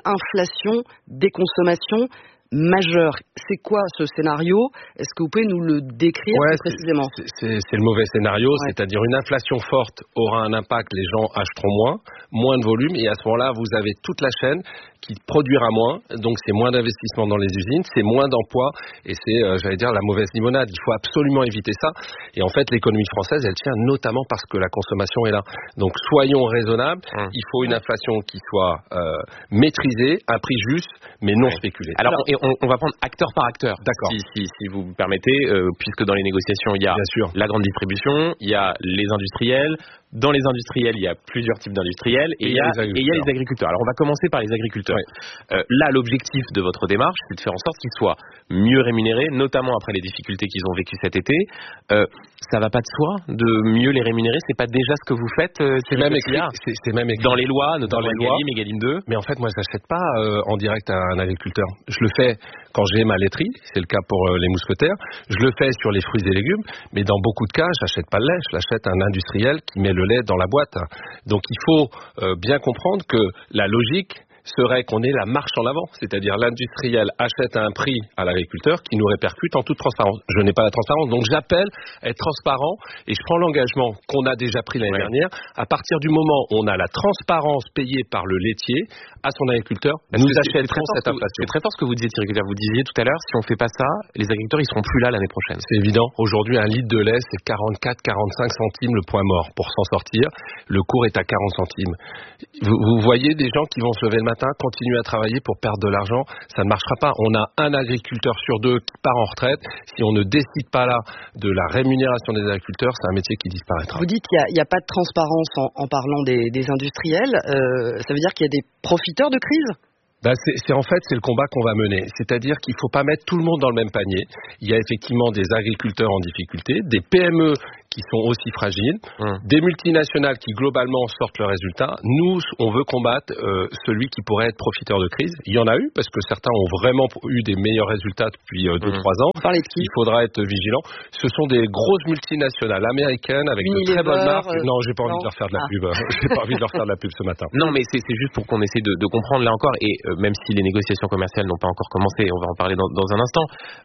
inflation-déconsommation majeur. C'est quoi ce scénario? Est-ce que vous pouvez nous le décrire plus précisément? C'est le mauvais scénario, c'est-à-dire une inflation forte aura un impact, les gens acheteront moins de volume, et à ce moment-là, vous avez toute la chaîne qui produira moins, donc c'est moins d'investissement dans les usines, c'est moins d'emplois, et c'est, j'allais dire, la mauvaise limonade. Il faut absolument éviter ça, et en fait, l'économie française, elle tient notamment parce que la consommation est là. Donc, soyons raisonnables, il faut une inflation qui soit maîtrisée, un prix juste, mais non spéculé. Alors, on va prendre acteur par acteur, si vous me permettez, puisque dans les négociations, il y a la grande distribution, il y a les industriels. Dans les industriels, il y a plusieurs types d'industriels et il y a les agriculteurs. Alors, on va commencer par les agriculteurs. Là, l'objectif de votre démarche, c'est de faire en sorte qu'ils soient mieux rémunérés, notamment après les difficultés qu'ils ont vécues cet été. Ça va pas de soi de mieux les rémunérer? C'est pas déjà ce que vous faites? C'est même écrit dans les lois, notamment Egalim 2. Mais en fait, moi, je n'achète pas en direct à un agriculteur. Je le fais quand j'ai ma laiterie, c'est le cas pour les mousquetaires. Je le fais sur les fruits et légumes, mais dans beaucoup de cas, j'achète pas le lait, je l'achète à un industriel qui met le lait dans la boîte. Donc il faut bien comprendre que la logique, serait qu'on ait la marche en avant, c'est-à-dire l'industriel achète à un prix à l'agriculteur qui nous répercute en toute transparence. Je n'ai pas la transparence, donc j'appelle à être transparent et je prends l'engagement qu'on a déjà pris l'année dernière. À partir du moment où on a la transparence payée par le laitier à son agriculteur, nous achèterons cette inflation. C'est très fort ce que vous disiez, Thierry Cotillard. Vous disiez tout à l'heure, si on ne fait pas ça, les agriculteurs, ils seront plus là l'année prochaine. C'est évident. Aujourd'hui, un litre de lait, c'est 44-45 centimes le point mort. Pour s'en sortir, le cours est à 40 centimes. Vous voyez des gens qui vont se lever le matin, continuer à travailler pour perdre de l'argent. Ça ne marchera pas. On a un agriculteur sur 2 qui part en retraite. Si on ne décide pas là de la rémunération des agriculteurs, c'est un métier qui disparaîtra. Vous dites qu'il n'y a pas de transparence en parlant des industriels. Ça veut dire qu'il y a des profiteurs de crise ? C'est le combat qu'on va mener. C'est-à-dire qu'il ne faut pas mettre tout le monde dans le même panier. Il y a effectivement des agriculteurs en difficulté, des PME qui sont aussi fragiles, des multinationales qui globalement sortent leurs résultats. Nous, on veut combattre celui qui pourrait être profiteur de crise. Il y en a eu, parce que certains ont vraiment eu des meilleurs résultats depuis 2-3 ans. Vous parlez de qui ? Il faudra être vigilant. Ce sont des grosses multinationales américaines avec de très bonnes marques. Non, j'ai pas envie de leur faire de la pub. J'ai pas envie de leur faire de la pub ce matin. Non, mais c'est juste pour qu'on essaie de comprendre là encore, et même si les négociations commerciales n'ont pas encore commencé, on va en parler dans un instant,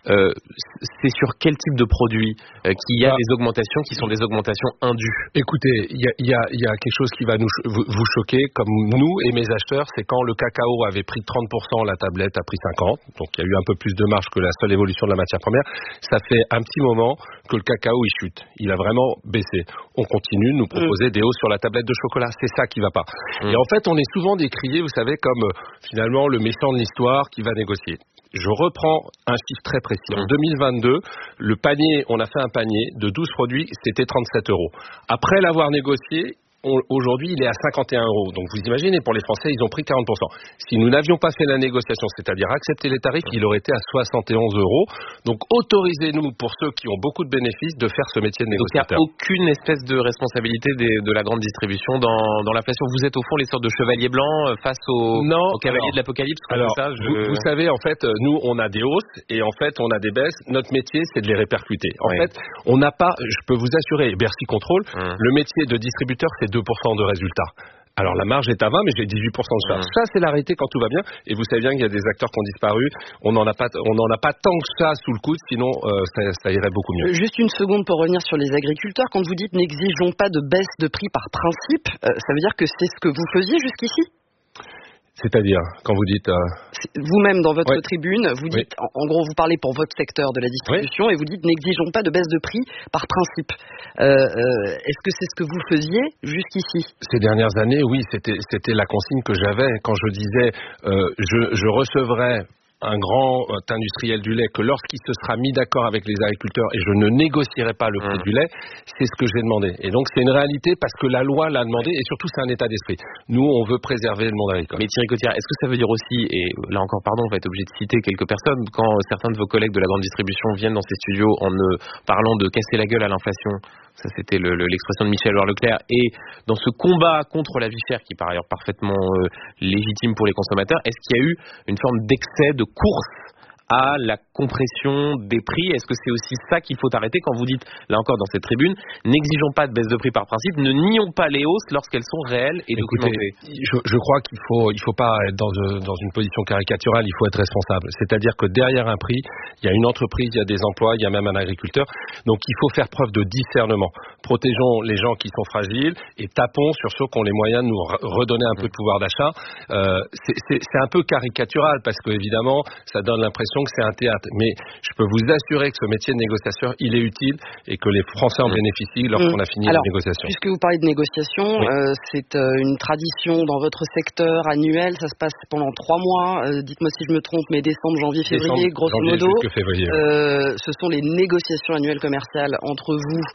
c'est sur quel type de produits qu'il y a des augmentations qui sont des augmentations indues? Écoutez, il y a quelque chose qui va vous choquer, comme nous et mes acheteurs, c'est quand le cacao avait pris 30%, la tablette a pris 50%, donc il y a eu un peu plus de marge que la seule évolution de la matière première. Ça fait un petit moment que le cacao il chute, il a vraiment baissé. On continue de nous proposer des hausses sur la tablette de chocolat, c'est ça qui va pas. Et en fait, on est souvent décrié, vous savez, comme finalement le méchant de l'histoire qui va négocier. Je reprends un chiffre très précis. En 2022, le panier, on a fait un panier de 12 produits, c'était 37 €. Après l'avoir négocié, aujourd'hui, il est à 51 €. Donc, vous imaginez, pour les Français, ils ont pris 40%. Si nous n'avions pas fait la négociation, c'est-à-dire accepter les tarifs, il aurait été à 71 €. Donc, autorisez-nous, pour ceux qui ont beaucoup de bénéfices, de faire ce métier de négociateur. Donc, il n'y a aucune espèce de responsabilité de la grande distribution dans l'inflation. Vous êtes au fond les sortes de chevaliers blancs face aux cavaliers de l'Apocalypse. Vous savez, en fait, nous, on a des hausses et en fait, on a des baisses. Notre métier, c'est de les répercuter. En fait, on n'a pas, je peux vous assurer, Bercy Contrôle, le métier de distributeur, c'est 2% de résultats. Alors la marge est à 20, mais j'ai 18% de charge. Ça, c'est l'arrêté quand tout va bien. Et vous savez bien qu'il y a des acteurs qui ont disparu. On n'en a pas tant que ça sous le coude, sinon ça irait beaucoup mieux. Juste une seconde pour revenir sur les agriculteurs. Quand vous dites n'exigeons pas de baisse de prix par principe, ça veut dire que c'est ce que vous faisiez jusqu'ici ? C'est-à-dire, quand vous dites... Vous-même, dans votre tribune, vous dites, en gros, vous parlez pour votre secteur de la distribution et vous dites n'exigeons pas de baisse de prix par principe. Est-ce que c'est ce que vous faisiez jusqu'ici ? Ces dernières années, oui, c'était la consigne que j'avais. Quand je disais je recevrai un grand industriel du lait, que lorsqu'il se sera mis d'accord avec les agriculteurs et je ne négocierai pas le prix du lait, c'est ce que j'ai demandé. Et donc c'est une réalité parce que la loi l'a demandé et surtout c'est un état d'esprit. Nous, on veut préserver le monde agricole. Mais Thierry Cotillard, est-ce que ça veut dire aussi, et là encore pardon, on va être obligé de citer quelques personnes, quand certains de vos collègues de la grande distribution viennent dans ces studios en parlant de casser la gueule à l'inflation, ça c'était l'expression de Michel Leclerc, et dans ce combat contre la vie chère qui est par ailleurs parfaitement légitime pour les consommateurs, est-ce qu'il y a eu une forme d'excès, de course à la compression des prix? Est-ce que c'est aussi ça qu'il faut arrêter quand vous dites, là encore dans cette tribune, n'exigeons pas de baisse de prix par principe, ne nions pas les hausses lorsqu'elles sont réelles et documentées? Je crois qu'il faut pas être dans une position caricaturale, il faut être responsable. C'est-à-dire que derrière un prix, il y a une entreprise, il y a des emplois, il y a même un agriculteur. Donc il faut faire preuve de discernement. Protégeons les gens qui sont fragiles et tapons sur ceux qui ont les moyens de nous redonner un peu de pouvoir d'achat. C'est un peu caricatural parce que évidemment, ça donne l'impression que c'est un théâtre. Mais je peux vous assurer que ce métier de négociateur, il est utile et que les Français en bénéficient lorsqu'on a fini la négociation. Puisque vous parlez de négociation, c'est une tradition dans votre secteur annuel. Ça se passe pendant 3 mois. Dites-moi si je me trompe, mais décembre, janvier, février, grosso modo. Ce sont les négociations annuelles commerciales entre vous,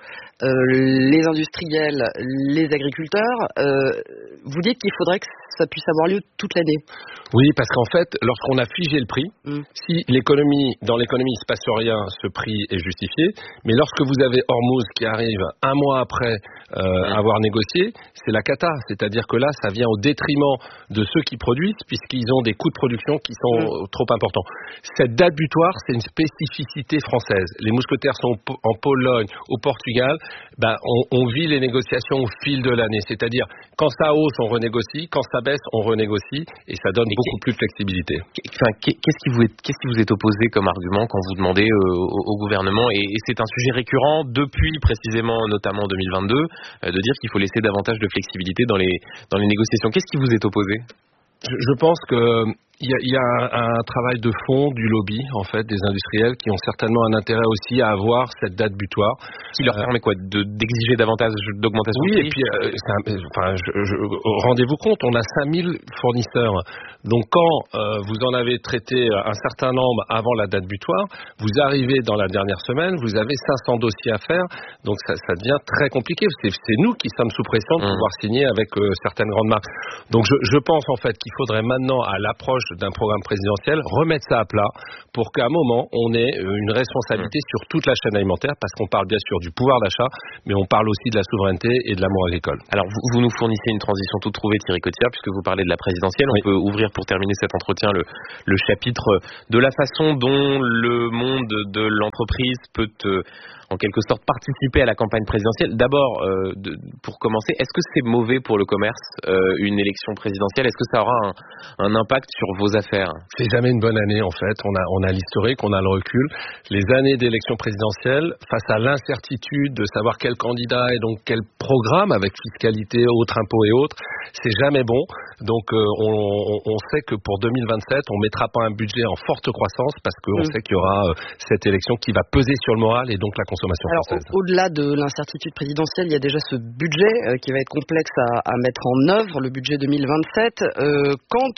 les industriels, les agriculteurs. Vous dites qu'il faudrait que ça puisse avoir lieu toute l'année. Oui, parce qu'en fait, lorsqu'on a figé le prix, si dans l'économie, il se passe rien, ce prix est justifié. Mais lorsque vous avez Hormuz qui arrive un mois après avoir négocié, c'est la cata. C'est-à-dire que là, ça vient au détriment de ceux qui produisent, puisqu'ils ont des coûts de production qui sont trop importants. Cette date butoir, c'est une spécificité française. Les mousquetaires sont en Pologne, au Portugal. On vit les négociations au fil de l'année. C'est-à-dire, quand ça hausse, on renégocie. Quand ça baisse, on renégocie. Et ça donne beaucoup plus de flexibilité. Qu'est-ce qui vous est opposé comme argument quand vous demandez au gouvernement, et c'est un sujet récurrent depuis précisément, notamment en 2022, de dire qu'il faut laisser davantage de flexibilité dans les négociations. Qu'est-ce qui vous est opposé ? Je pense que il y a un travail de fond du lobby, en fait, des industriels qui ont certainement un intérêt aussi à avoir cette date butoir. Qui leur permet quoi ? D'exiger davantage d'augmentation de prix ? Oui, et puis, rendez-vous compte, on a 5000 fournisseurs. Donc, quand vous en avez traité un certain nombre avant la date butoir, vous arrivez dans la dernière semaine, vous avez 500 dossiers à faire. Donc, ça devient très compliqué. C'est nous qui sommes sous pression de pouvoir signer avec certaines grandes marques. Donc, je pense, en fait, qu'il faudrait maintenant, à l'approche d'un programme présidentiel, remettre ça à plat pour qu'à un moment, on ait une responsabilité sur toute la chaîne alimentaire, parce qu'on parle bien sûr du pouvoir d'achat, mais on parle aussi de la souveraineté et de l'amour agricole. Alors, vous nous fournissez une transition toute trouvée, Thierry Cotillard, puisque vous parlez de la présidentielle. On peut ouvrir pour terminer cet entretien le chapitre de la façon dont le monde de l'entreprise peut en quelque sorte participer à la campagne présidentielle. D'abord, pour commencer, est-ce que c'est mauvais pour le commerce, une élection présidentielle ? Est-ce que ça aura un impact sur vos affaires ? C'est jamais une bonne année, en fait. On a l'historique, on a le recul. Les années d'élection présidentielle, face à l'incertitude de savoir quel candidat et donc quel programme avec fiscalité, autres impôts et autres, c'est jamais bon. Donc, on sait que pour 2027, on mettra pas un budget en forte croissance parce qu'on sait qu'il y aura cette élection qui va peser sur le moral et donc la consommation française. Au-delà de l'incertitude présidentielle, il y a déjà ce budget qui va être complexe à mettre en œuvre, le budget 2027. Quand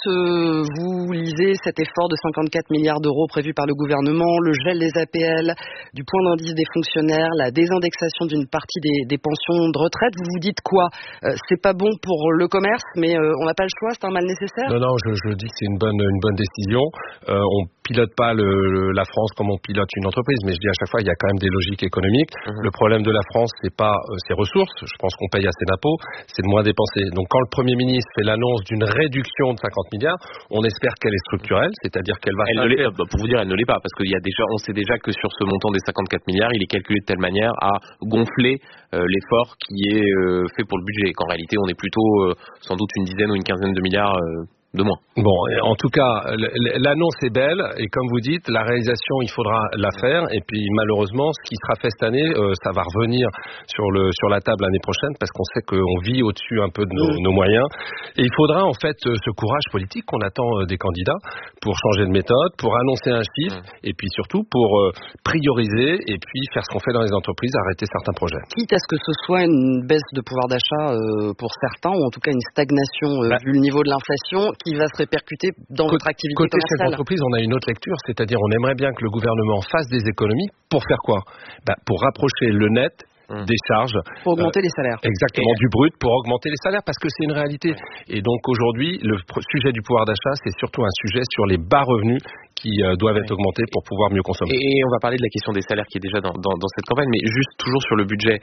vous lisez cet effort de 54 milliards d'euros prévu par le gouvernement, le gel des APL, du point d'indice des fonctionnaires, la désindexation d'une partie des pensions de retraite, vous vous dites quoi ? C'est pas bon pour le commerce, mais on n'a pas le choix, c'est un mal nécessaire ? Non, je dis que c'est une bonne décision. On pilote pas la France comme on pilote une entreprise, mais je dis à chaque fois, il y a quand même des logiques économiques. Le problème de la France, c'est pas ses ressources. Je pense qu'on paye assez d'impôts, c'est de moins dépenser. Donc quand le Premier ministre fait l'annonce d'une réduction de 50 milliards, on espère qu'elle est structurelle, c'est-à-dire qu'elle va... Pour vous dire, elle ne l'est pas, parce qu'il y a déjà, on sait déjà que sur ce montant des 54 milliards, il est calculé de telle manière à gonfler l'effort qui est fait pour le budget, et qu'en réalité, on est plutôt sans doute une dizaine ou une quinzaine de milliards de moins. Bon, en tout cas, l'annonce est belle et comme vous dites, la réalisation, il faudra la faire et puis malheureusement, ce qui sera fait cette année, ça va revenir sur la table l'année prochaine parce qu'on sait qu'on vit au-dessus un peu de nos moyens et il faudra en fait ce courage politique qu'on attend des candidats pour changer de méthode, pour annoncer un chiffre et puis surtout pour prioriser et puis faire ce qu'on fait dans les entreprises, arrêter certains projets. Quitte à ce que ce soit une baisse de pouvoir d'achat pour certains ou en tout cas une stagnation vu le niveau de l'inflation qui va se répercuter dans votre activité commerciale. Côté chef d'entreprise, on a une autre lecture, c'est-à-dire on aimerait bien que le gouvernement fasse des économies pour faire quoi ? Pour rapprocher le net des charges. Pour augmenter les salaires. Exactement, du brut pour augmenter les salaires, parce que c'est une réalité. Et donc aujourd'hui, le sujet du pouvoir d'achat, c'est surtout un sujet sur les bas revenus qui doivent être augmentés pour pouvoir mieux consommer. Et on va parler de la question des salaires qui est déjà dans cette campagne, mais juste toujours sur le budget.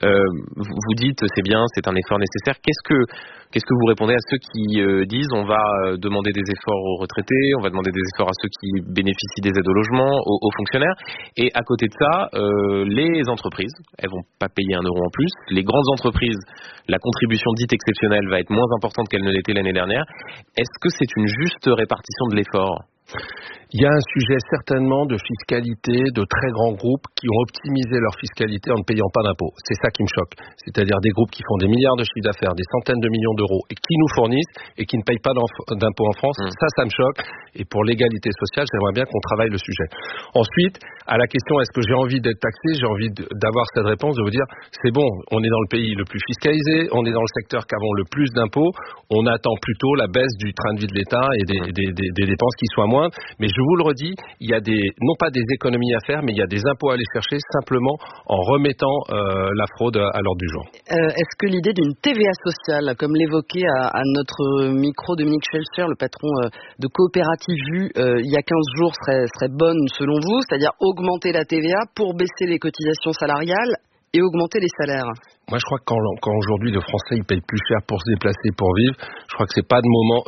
Vous dites, c'est bien, c'est un effort nécessaire. Qu'est-ce que vous répondez à ceux qui disent on va demander des efforts aux retraités, on va demander des efforts à ceux qui bénéficient des aides au logement, aux fonctionnaires, et à côté de ça, les entreprises, elles vont pas payer 1 euro en plus. Les grandes entreprises, la contribution dite exceptionnelle va être moins importante qu'elle ne l'était l'année dernière. Est-ce que c'est une juste répartition de l'effort ? Il y a un sujet certainement de fiscalité de très grands groupes qui ont optimisé leur fiscalité en ne payant pas d'impôts. C'est ça qui me choque. C'est-à-dire des groupes qui font des milliards de chiffres d'affaires, des centaines de millions d'euros et qui nous fournissent et qui ne payent pas d'impôts en France. Ça me choque. Et pour l'égalité sociale, j'aimerais bien qu'on travaille le sujet. Ensuite, à la question est-ce que j'ai envie d'être taxé, j'ai envie d'avoir cette réponse, de vous dire c'est bon, on est dans le pays le plus fiscalisé, on est dans le secteur qui avons le plus d'impôts, on attend plutôt la baisse du train de vie de l'État et des dépenses qui soient moindre. Mais je vous le redis, il y a non pas des économies à faire, mais il y a des impôts à aller chercher simplement en remettant la fraude à l'ordre du jour. Est-ce que l'idée d'une TVA sociale, comme l'évoquait à notre micro Dominique Schelcher, le patron de Coopérative Vue, il y a 15 jours, serait bonne selon vous, c'est-à-dire augmenter la TVA pour baisser les cotisations salariales et augmenter les salaires? Moi, je crois que quand aujourd'hui le Français il paye plus cher pour se déplacer, pour vivre, je crois que c'est pas le moment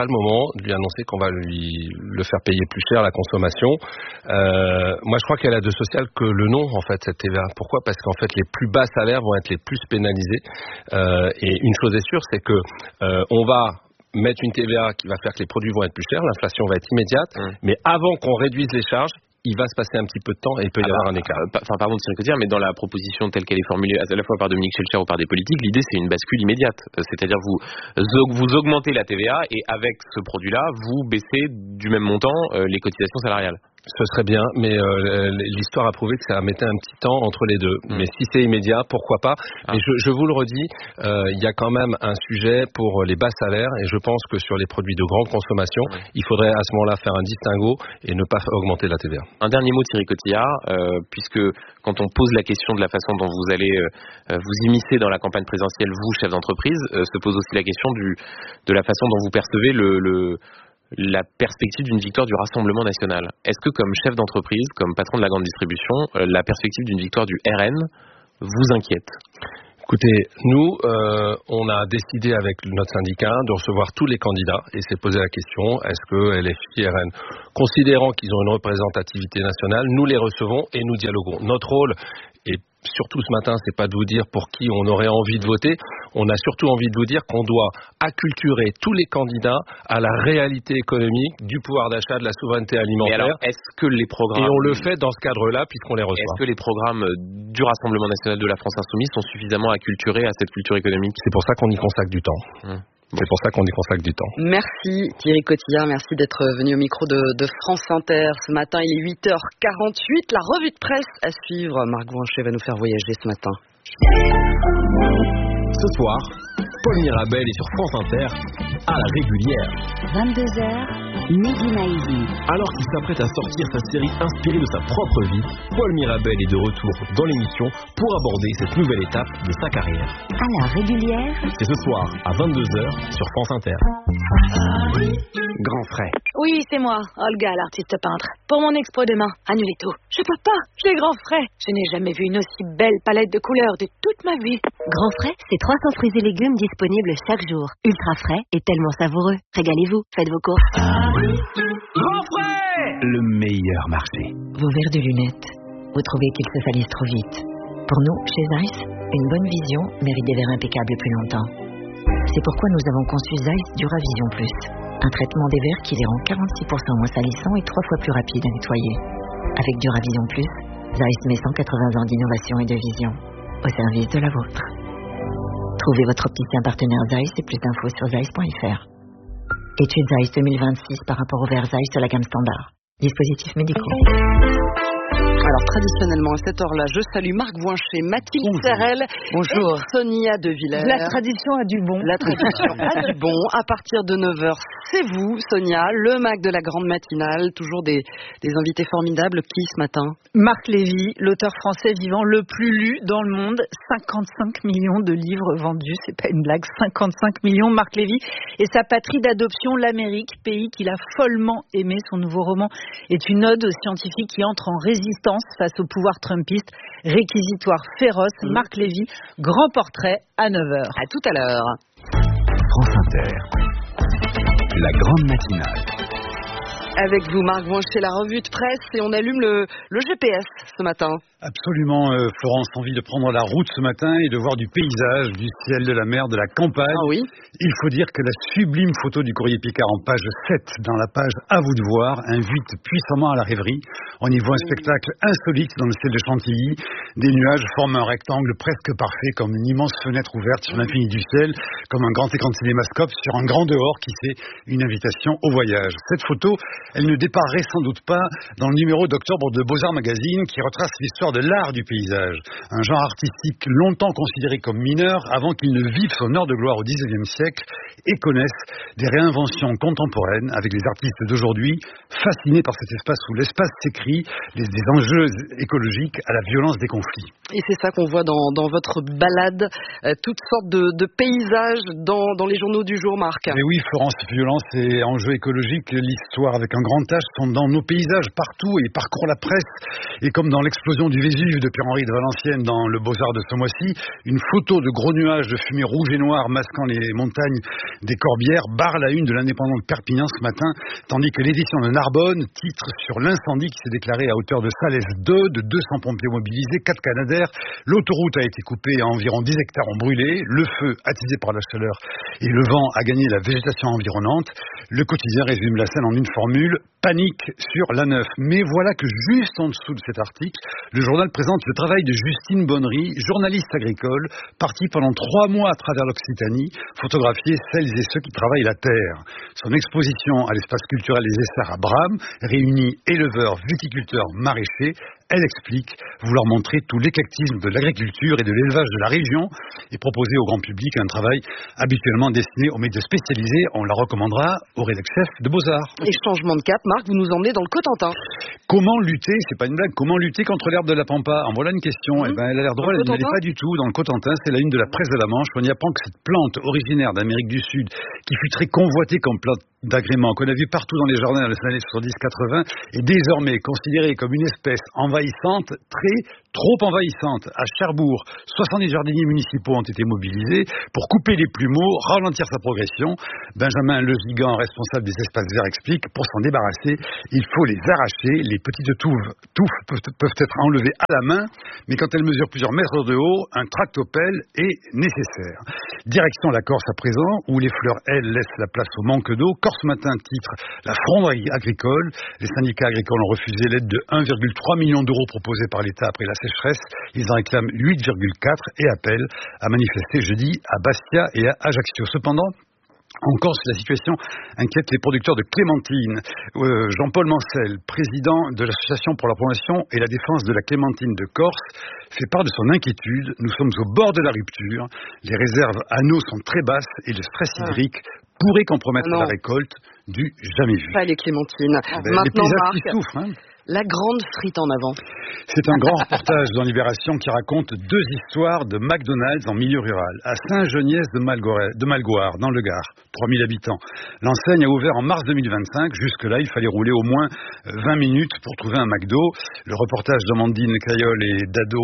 de lui annoncer qu'on va le faire payer plus cher la consommation. Moi, je crois qu'elle a de social que le nom, en fait, cette TVA. Pourquoi ? Parce qu'en fait, les plus bas salaires vont être les plus pénalisés. Et une chose est sûre, c'est que on va mettre une TVA qui va faire que les produits vont être plus chers, l'inflation va être immédiate, mais avant qu'on réduise les charges, il va se passer un petit peu de temps et il peut y avoir un écart. Pardon de Thierry Cotillard, mais dans la proposition telle qu'elle est formulée à la fois par Dominique Schelcher ou par des politiques, l'idée c'est une bascule immédiate. C'est-à-dire vous augmentez la TVA et avec ce produit-là, vous baissez du même montant les cotisations salariales. Ce serait bien, mais l'histoire a prouvé que ça mettait un petit temps entre les deux. Mais si c'est immédiat, pourquoi pas. Mais je vous le redis, il y a quand même un sujet pour les bas salaires et je pense que sur les produits de grande consommation, il faudrait à ce moment-là faire un distinguo et ne pas augmenter la TVA. Un dernier mot, Thierry Cotillard, puisque quand on pose la question de la façon dont vous allez vous immiscer dans la campagne présidentielle, vous, chef d'entreprise, se pose aussi la question de la façon dont vous percevez la perspective d'une victoire du Rassemblement national. Est-ce que comme chef d'entreprise, comme patron de la grande distribution, la perspective d'une victoire du RN vous inquiète ? Écoutez, nous, on a décidé avec notre syndicat de recevoir tous les candidats et s'est posé la question, est-ce que LFI et RN, considérant qu'ils ont une représentativité nationale, nous les recevons et nous dialoguons. Notre rôle, et surtout ce matin, c'est pas de vous dire pour qui on aurait envie de voter, on a surtout envie de vous dire qu'on doit acculturer tous les candidats à la réalité économique, du pouvoir d'achat, de la souveraineté alimentaire. Et alors, est-ce que les programmes... Et on le fait dans ce cadre-là, puisqu'on les reçoit. Est-ce que les programmes du Rassemblement national de la France insoumise sont suffisamment acculturés à cette culture économique ? C'est pour ça qu'on y consacre du temps. C'est pour ça qu'on y consacre du temps. Merci Thierry Cotillard, merci d'être venu au micro de France Inter. Ce matin, il est 8h48, la revue de presse à suivre. Marc Vouanchet va nous faire voyager ce matin. Ce soir, Paul Mirabel est sur France Inter à la régulière. 22h, Mehdi Maizi. Alors qu'il s'apprête à sortir sa série inspirée de sa propre vie, Paul Mirabel est de retour dans l'émission pour aborder cette nouvelle étape de sa carrière. À la régulière. C'est ce soir à 22h sur France Inter. Grand frais. Oui, c'est moi, Olga, l'artiste peintre. Pour mon expo demain, annulez tout. Je peux pas, j'ai grand frais. Je n'ai jamais vu une aussi belle palette de couleurs de toute ma vie. Grand frais, c'est 300 fruits et légumes disponibles chaque jour. Ultra frais et tellement savoureux. Régalez-vous, faites vos courses. Grand frais, le meilleur marché. Vos verres de lunettes, vous trouvez qu'ils se salissent trop vite. Pour nous, chez Zeiss, une bonne vision mérite des verres impeccables plus longtemps. C'est pourquoi nous avons conçu Zeiss Duravision Plus. Un traitement des verres qui les rend 46% moins salissants et 3 fois plus rapides à nettoyer. Avec Duravision Plus, Zeiss met 180 ans d'innovation et de vision au service de la vôtre. Trouvez votre opticien partenaire Zeiss et plus d'infos sur zeiss.fr. Étude Zeiss 2026 par rapport au verre Zeiss de la gamme standard. Dispositifs médicaux. Alors traditionnellement à cette heure-là, je salue Marc Vouanchet, Mathilde Serrel et Sonia De Villers. La tradition a du bon. La tradition a du bon. À partir de 9h, c'est vous, Sonia, le Mac de la grande matinale. Toujours des invités formidables. Qui ce matin ? Marc Lévy, l'auteur français vivant le plus lu dans le monde. 55 millions de livres vendus, c'est pas une blague. 55 millions. Marc Lévy et sa patrie d'adoption, l'Amérique, pays qu'il a follement aimé. Son nouveau roman est une ode aux scientifiques qui entrent en résistance face au pouvoir trumpiste, réquisitoire féroce. Marc Lévy, grand portrait à 9h. À tout à l'heure. France Inter, la grande matinale. Avec vous, Marc Vouanchet, la revue de presse, et on allume le GPS ce matin. Absolument, Florence, envie de prendre la route ce matin et de voir du paysage, du ciel, de la mer, de la campagne. Ah oui. Il faut dire que la sublime photo du Courrier Picard en page 7, dans la page À vous de voir, invite puissamment à la rêverie. On y voit un spectacle insolite dans le ciel de Chantilly. Des nuages forment un rectangle presque parfait, comme une immense fenêtre ouverte sur l'infini du ciel, comme un grand écran de cinémascope sur un grand dehors qui c'est une invitation au voyage. Cette photo, elle ne déparaît sans doute pas dans le numéro d'octobre de Beaux-Arts Magazine qui retrace l'histoire l'histoire de l'art du paysage, un genre artistique longtemps considéré comme mineur avant qu'il ne vive son heure de gloire au XIXe siècle et connaisse des réinventions contemporaines avec les artistes d'aujourd'hui, fascinés par cet espace où l'espace s'écrit, des enjeux écologiques à la violence des conflits. Et c'est ça qu'on voit dans votre balade, toutes sortes de paysages dans les journaux du jour, Marc. Et oui, Florence, violence et enjeux écologiques, l'histoire avec un grand H sont dans nos paysages partout et parcourent la presse. Et comme dans l'explosion du Vésuve de Pierre-Henri de Valenciennes dans le Beaux-Arts de ce mois-ci, une photo de gros nuages de fumée rouge et noire masquant les montagnes des Corbières barre la une de l'Indépendant de Perpignan ce matin, tandis que l'édition de Narbonne titre sur l'incendie qui s'est déclaré à hauteur de Salès 2, de 200 pompiers mobilisés, 4 Canadaires. L'autoroute a été coupée, environ 10 hectares ont brûlé, le feu attisé par la chaleur et le vent a gagné la végétation environnante. Le quotidien résume la scène en une formule: panique sur l'A9. Mais voilà que juste en dessous de cet article, le journal présente le travail de Justine Bonnery, journaliste agricole, partie pendant 3 mois à travers l'Occitanie, photographier celles et ceux qui travaillent la terre. Son exposition à l'espace culturel des Essarts à Bram réunit éleveurs, viticulteurs, maraîchers. Elle explique vouloir montrer tout l'éclectisme de l'agriculture et de l'élevage de la région et proposer au grand public un travail habituellement destiné aux médias spécialisés. On la recommandera au rédac-chef de Beaux-Arts. Et changement de cap, Marc, vous nous emmenez dans le Cotentin. Comment lutter, c'est pas une blague, comment lutter contre l'herbe de la Pampa? En voilà une question. Eh ben, elle a l'air drôle, elle n'est pas du tout. Dans le Cotentin, c'est la une de la presse de la Manche. On y apprend que cette plante originaire d'Amérique du Sud, qui fut très convoitée comme plante d'agrément, qu'on a vu partout dans les jardins dans les années 70-80, est désormais considérée comme une espèce envahissante, trop envahissante. À Cherbourg, 70 jardiniers municipaux ont été mobilisés pour couper les plumeaux, ralentir sa progression. Benjamin Le Gigant, responsable des espaces verts, explique: pour s'en débarrasser, il faut les arracher. Les petites touffes peuvent être enlevées à la main, mais quand elles mesurent plusieurs mètres de haut, un tractopelle est nécessaire. Direction la Corse à présent, où les fleurs, elles, laissent la place au manque d'eau. Corse Matin titre la fronde agricole. Les syndicats agricoles ont refusé l'aide de 1,3 million d'euros proposée par l'État après la sécheresse. Ils en réclament 8,4 et appellent à manifester jeudi à Bastia et à Ajaccio. Cependant, en Corse, la situation inquiète les producteurs de clémentine. Jean-Paul Mancel, président de l'Association pour la promotion et la défense de la clémentine de Corse, fait part de son inquiétude. Nous sommes au bord de la rupture. Les réserves anneaux sont très basses et le stress hydrique pourrait compromettre la récolte du jamais vu. Pas les clémentines. Maintenant, les paysages qui souffrent, hein. La grande frite en avant. C'est un grand reportage dans Libération qui raconte 2 histoires de McDonald's en milieu rural. À Saint-Geniès de Malgoire, dans le Gard, 3000 habitants. L'enseigne a ouvert en mars 2025. Jusque-là, il fallait rouler au moins 20 minutes pour trouver un McDo. Le reportage d'Amandine Cayol et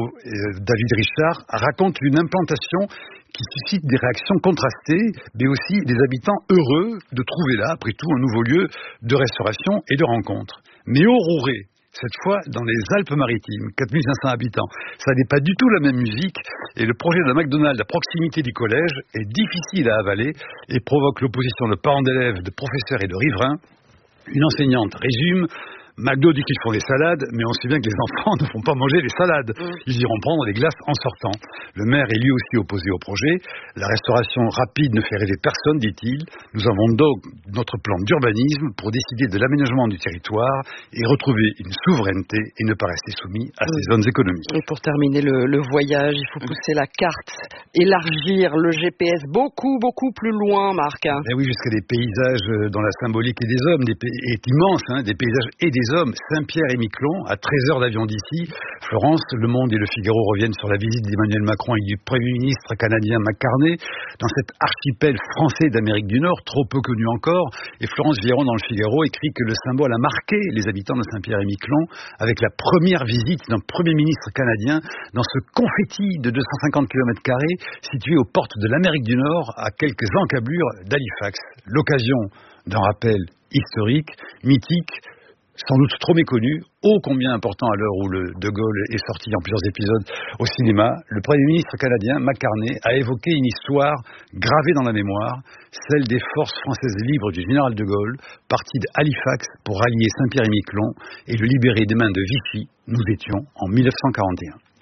David Richard raconte une implantation qui suscite des réactions contrastées, mais aussi des habitants heureux de trouver là, après tout, un nouveau lieu de restauration et de rencontre. Mais au Rouret, cette fois dans les Alpes-Maritimes, 4500 habitants, ça n'est pas du tout la même musique, et le projet d'un McDonald's à proximité du collège est difficile à avaler et provoque l'opposition de parents d'élèves, de professeurs et de riverains. Une enseignante résume: McDo dit qu'ils font des salades, mais on sait bien que les enfants ne font pas manger les salades. Ils iront prendre des glaces en sortant. Le maire est lui aussi opposé au projet. La restauration rapide ne fait rêver personne, dit-il. Nous avons donc notre plan d'urbanisme pour décider de l'aménagement du territoire et retrouver une souveraineté et ne pas rester soumis à ces zones économiques. Et pour terminer le voyage, il faut pousser la carte, élargir le GPS beaucoup plus loin, Marc. Et oui, jusqu'à des paysages dont la symbolique est des hommes, est immense, hein, des paysages et des hommes. Saint-Pierre et Miquelon, à 13 heures d'avion d'ici. Florence, Le Monde et Le Figaro reviennent sur la visite d'Emmanuel Macron et du Premier ministre canadien McCartney dans cet archipel français d'Amérique du Nord, trop peu connu encore. Et Florence Vieron dans Le Figaro écrit que le symbole a marqué les habitants de Saint-Pierre et Miquelon avec la première visite d'un Premier ministre canadien dans ce confetti de 250 km² situé aux portes de l'Amérique du Nord à quelques encablures d'Halifax. L'occasion d'un rappel historique, mythique, sans doute trop méconnu, ô combien important à l'heure où le De Gaulle est sorti en plusieurs épisodes au cinéma. Le Premier ministre canadien, McCartney, a évoqué une histoire gravée dans la mémoire, celle des forces françaises libres du général De Gaulle, parti d'Halifax pour rallier Saint-Pierre et Miquelon et le libérer des mains de Vichy. Nous étions en 1941.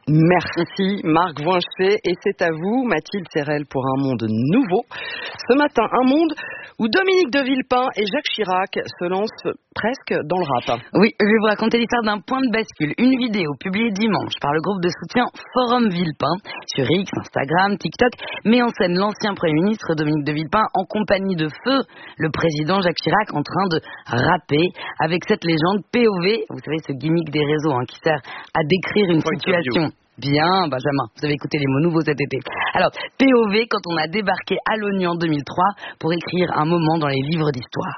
Merci Marc Voincher, et c'est à vous Mathilde Serrel pour un monde nouveau. Ce matin, un monde où Dominique de Villepin et Jacques Chirac se lancent presque dans le rap. Oui, je vais vous raconter l'histoire d'un point de bascule. Une vidéo publiée dimanche par le groupe de soutien Forum Villepin sur X, Instagram, TikTok met en scène l'ancien Premier ministre Dominique de Villepin en compagnie de feu le président Jacques Chirac en train de rapper avec cette légende POV, vous savez ce gimmick des réseaux qui sert à décrire une situation. Bien, Benjamin, vous avez écouté les mots nouveaux cet été. Alors, POV, quand on a débarqué à l'ONU en 2003 pour écrire un moment dans les livres d'histoire.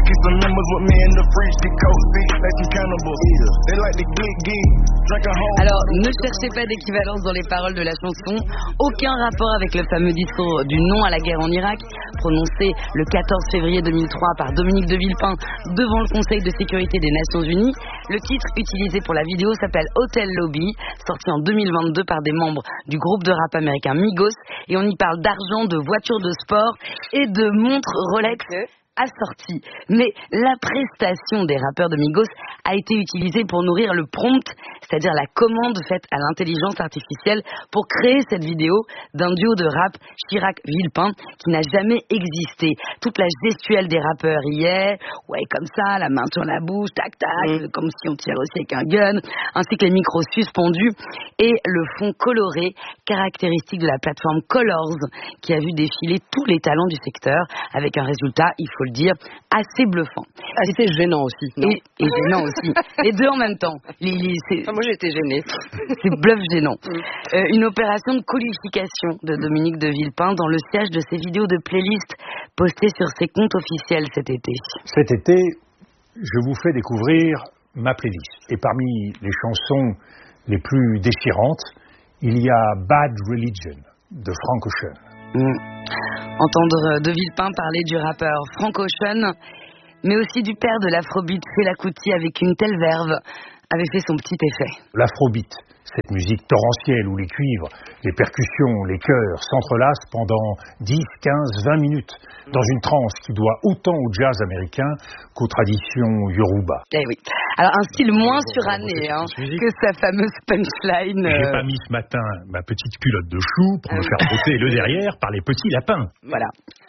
Alors, ne cherchez pas d'équivalence dans les paroles de la chanson. Aucun rapport avec le fameux discours du non à la guerre en Irak, prononcé le 14 février 2003 par Dominique de Villepin devant le Conseil de sécurité des Nations Unies. Le titre utilisé pour la vidéo s'appelle Hotel Lobby, sorti en 2022 par des membres du groupe de rap américain Migos, et on y parle d'argent, de voitures de sport et de montres Rolex assorties. Mais la prestation des rappeurs de Migos a été utilisée pour nourrir le prompt, c'est-à-dire la commande faite à l'intelligence artificielle pour créer cette vidéo d'un duo de rap Chirac-Villepin qui n'a jamais existé. Toute la gestuelle des rappeurs y est, ouais comme ça, la main sur la bouche, tac tac, comme si on tirait aussi avec un gun, ainsi que les micros suspendus et le fond coloré, caractéristique de la plateforme Colors, qui a vu défiler tous les talents du secteur avec un résultat, il faut le dire, assez bluffant. Assez gênant aussi, non? Et gênant aussi. Les deux en même temps. Moi j'ai été gênée. C'est bluff gênant. Une opération de qualification de Dominique de Villepin dans le siège de ses vidéos de playlist postées sur ses comptes officiels cet été. Cet été, je vous fais découvrir ma playlist. Et parmi les chansons les plus déchirantes, il y a Bad Religion de Frank Ocean. Entendre de Villepin parler du rappeur Frank Ocean, mais aussi du père de l'afrobeat Fela Kuti avec une telle verve, avait fait son petit effet. L'afrobeat, cette musique torrentielle où les cuivres, les percussions, les chœurs s'entrelacent pendant 10, 15, 20 minutes dans une transe qui doit autant au jazz américain qu'aux traditions yoruba. Eh oui. Alors un style moins suranné que sa fameuse punchline. J'ai pas mis ce matin ma petite culotte de chou pour me faire botter le derrière par les petits lapins. Voilà.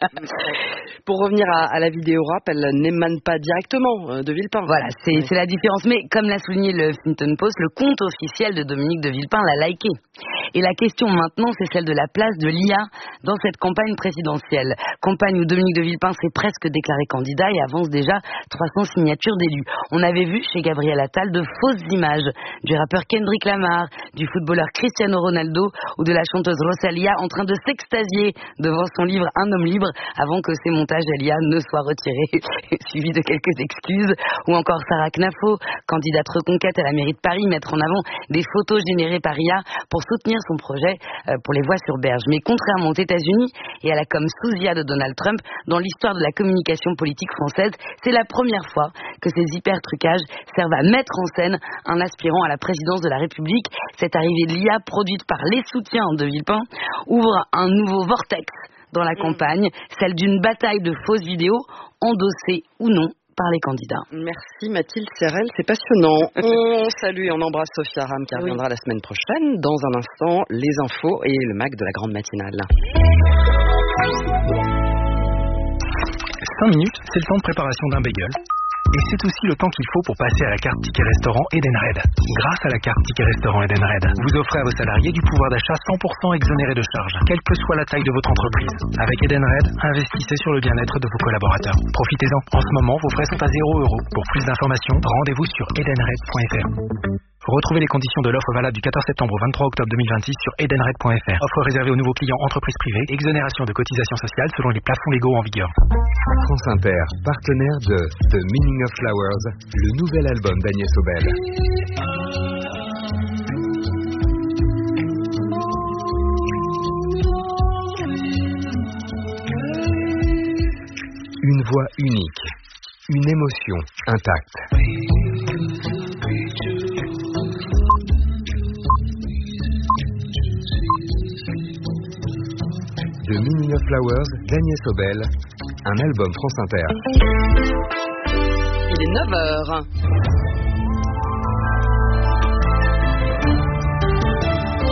Pour revenir à la vidéo rap, elle n'émane pas directement de Villepin. Voilà, c'est la différence. Mais comme l'a souligné le Huffington Post, le compte officiel de Dominique de Villepin l'a liké. Et la question maintenant, c'est celle de la place de l'IA dans cette campagne présidentielle. Campagne où Dominique de Villepin s'est presque déclaré candidat et avance déjà 300 signatures d'élus. On avait vu chez Gabriel Attal de fausses images du rappeur Kendrick Lamar, du footballeur Cristiano Ronaldo ou de la chanteuse Rosalia en train de s'extasier devant son livre Un homme libre avant que ses montages à l'IA ne soient retirés, suivis de quelques excuses. Ou encore Sarah Knafo, candidate reconquête à la mairie de Paris, mettre en avant des photos générées par IA pour soutenir son projet pour les voies sur berge. Mais contrairement aux États-Unis et à la com souzia de Donald Trump, dans l'histoire de la communication politique française, c'est la première fois que ces hyper-trucages servent à mettre en scène un aspirant à la présidence de la République. Cette arrivée de l'IA, produite par les soutiens de Villepin, ouvre un nouveau vortex dans la campagne, celle d'une bataille de fausses vidéos, endossées ou non par les candidats. Merci Mathilde Serrel, c'est passionnant. On salue et on embrasse Sophia Ram qui reviendra la semaine prochaine. Dans un instant, les infos et le Mac de la grande matinale. 5 minutes, c'est le temps de préparation d'un bagel. Et c'est aussi le temps qu'il faut pour passer à la carte Ticket Restaurant Edenred. Grâce à la carte Ticket Restaurant Edenred, vous offrez à vos salariés du pouvoir d'achat 100% exonéré de charges, quelle que soit la taille de votre entreprise. Avec Edenred, investissez sur le bien-être de vos collaborateurs. Profitez-en. En ce moment, vos frais sont à 0 €. Pour plus d'informations, rendez-vous sur edenred.fr. Retrouvez les conditions de l'offre valable du 14 septembre au 23 octobre 2026 sur edenred.fr. Offre réservée aux nouveaux clients entreprises privées. Exonération de cotisations sociales selon les plafonds légaux en vigueur. France Inter, partenaire de The Meaning of Flowers, le nouvel album d'Agnès Obel. Une voix unique, une émotion intacte. The Meaning of Flowers d'Agnès Obel, un album France Inter. Il est 9h.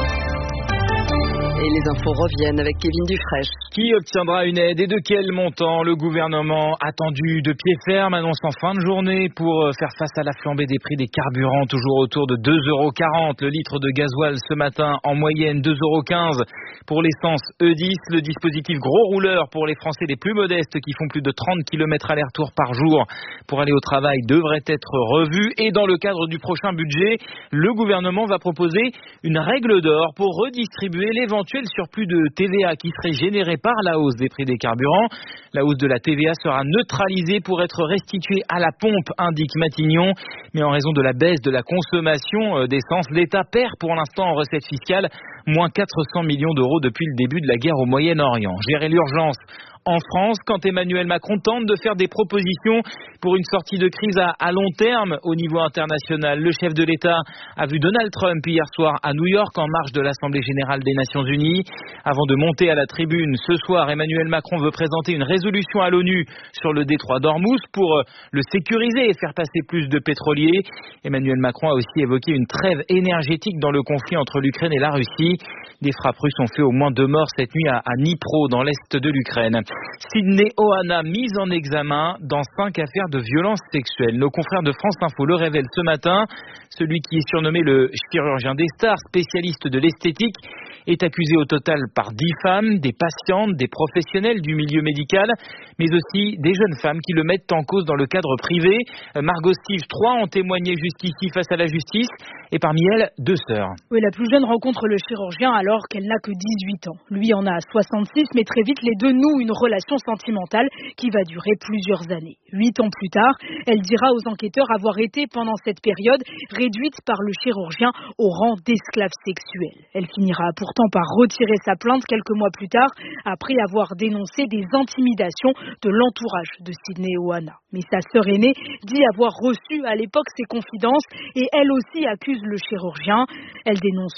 Les infos reviennent avec Kevin Dufresne. Qui obtiendra une aide et de quel montant? Le gouvernement, attendu de pied ferme, annonce en fin de journée pour faire face à la flambée des prix des carburants, toujours autour de 2,40 € le litre de gasoil ce matin, en moyenne 2,15 € pour l'essence E10. Le dispositif gros rouleur pour les Français les plus modestes qui font plus de 30 km aller-retour par jour pour aller au travail devrait être revu. Et dans le cadre du prochain budget, le gouvernement va proposer une règle d'or pour redistribuer l'éventuel surplus de TVA qui serait généré par la hausse des prix des carburants. La hausse de la TVA sera neutralisée pour être restituée à la pompe, indique Matignon. Mais en raison de la baisse de la consommation d'essence, l'État perd pour l'instant en recettes fiscales moins 400 millions d'euros depuis le début de la guerre au Moyen-Orient. Gérer l'urgence en France, quand Emmanuel Macron tente de faire des propositions pour une sortie de crise à long terme au niveau international. Le chef de l'État a vu Donald Trump hier soir à New York en marge de l'Assemblée générale des Nations Unies. Avant de monter à la tribune ce soir, Emmanuel Macron veut présenter une résolution à l'ONU sur le détroit d'Ormuz pour le sécuriser et faire passer plus de pétroliers. Emmanuel Macron a aussi évoqué une trêve énergétique dans le conflit entre l'Ukraine et la Russie. Des frappes russes ont fait au moins 2 morts cette nuit à Dnipro, dans l'est de l'Ukraine. Sydney Ohana, mise en examen dans 5 affaires de violences sexuelles. Nos confrères de France Info le révèlent ce matin. Celui qui est surnommé le chirurgien des stars, spécialiste de l'esthétique, est accusé au total par 10 femmes, des patientes, des professionnels du milieu médical, mais aussi des jeunes femmes qui le mettent en cause dans le cadre privé. Margot Steve, 3 ont témoigné jusqu'ici face à la justice, et parmi elles, 2 sœurs. Oui, la plus jeune rencontre le chirurgien alors qu'elle n'a que 18 ans. Lui en a 66, mais très vite, les deux nouent une relation sentimentale qui va durer plusieurs années. 8 ans plus tard, elle dira aux enquêteurs avoir été, pendant cette période, réduite par le chirurgien au rang d'esclave sexuelle. Elle finira pourtant par retirer sa plainte quelques mois plus tard, après avoir dénoncé des intimidations de l'entourage de Sydney Ohana. Mais sa sœur aînée dit avoir reçu à l'époque ses confidences et elle aussi accuse le chirurgien. Elle dénonce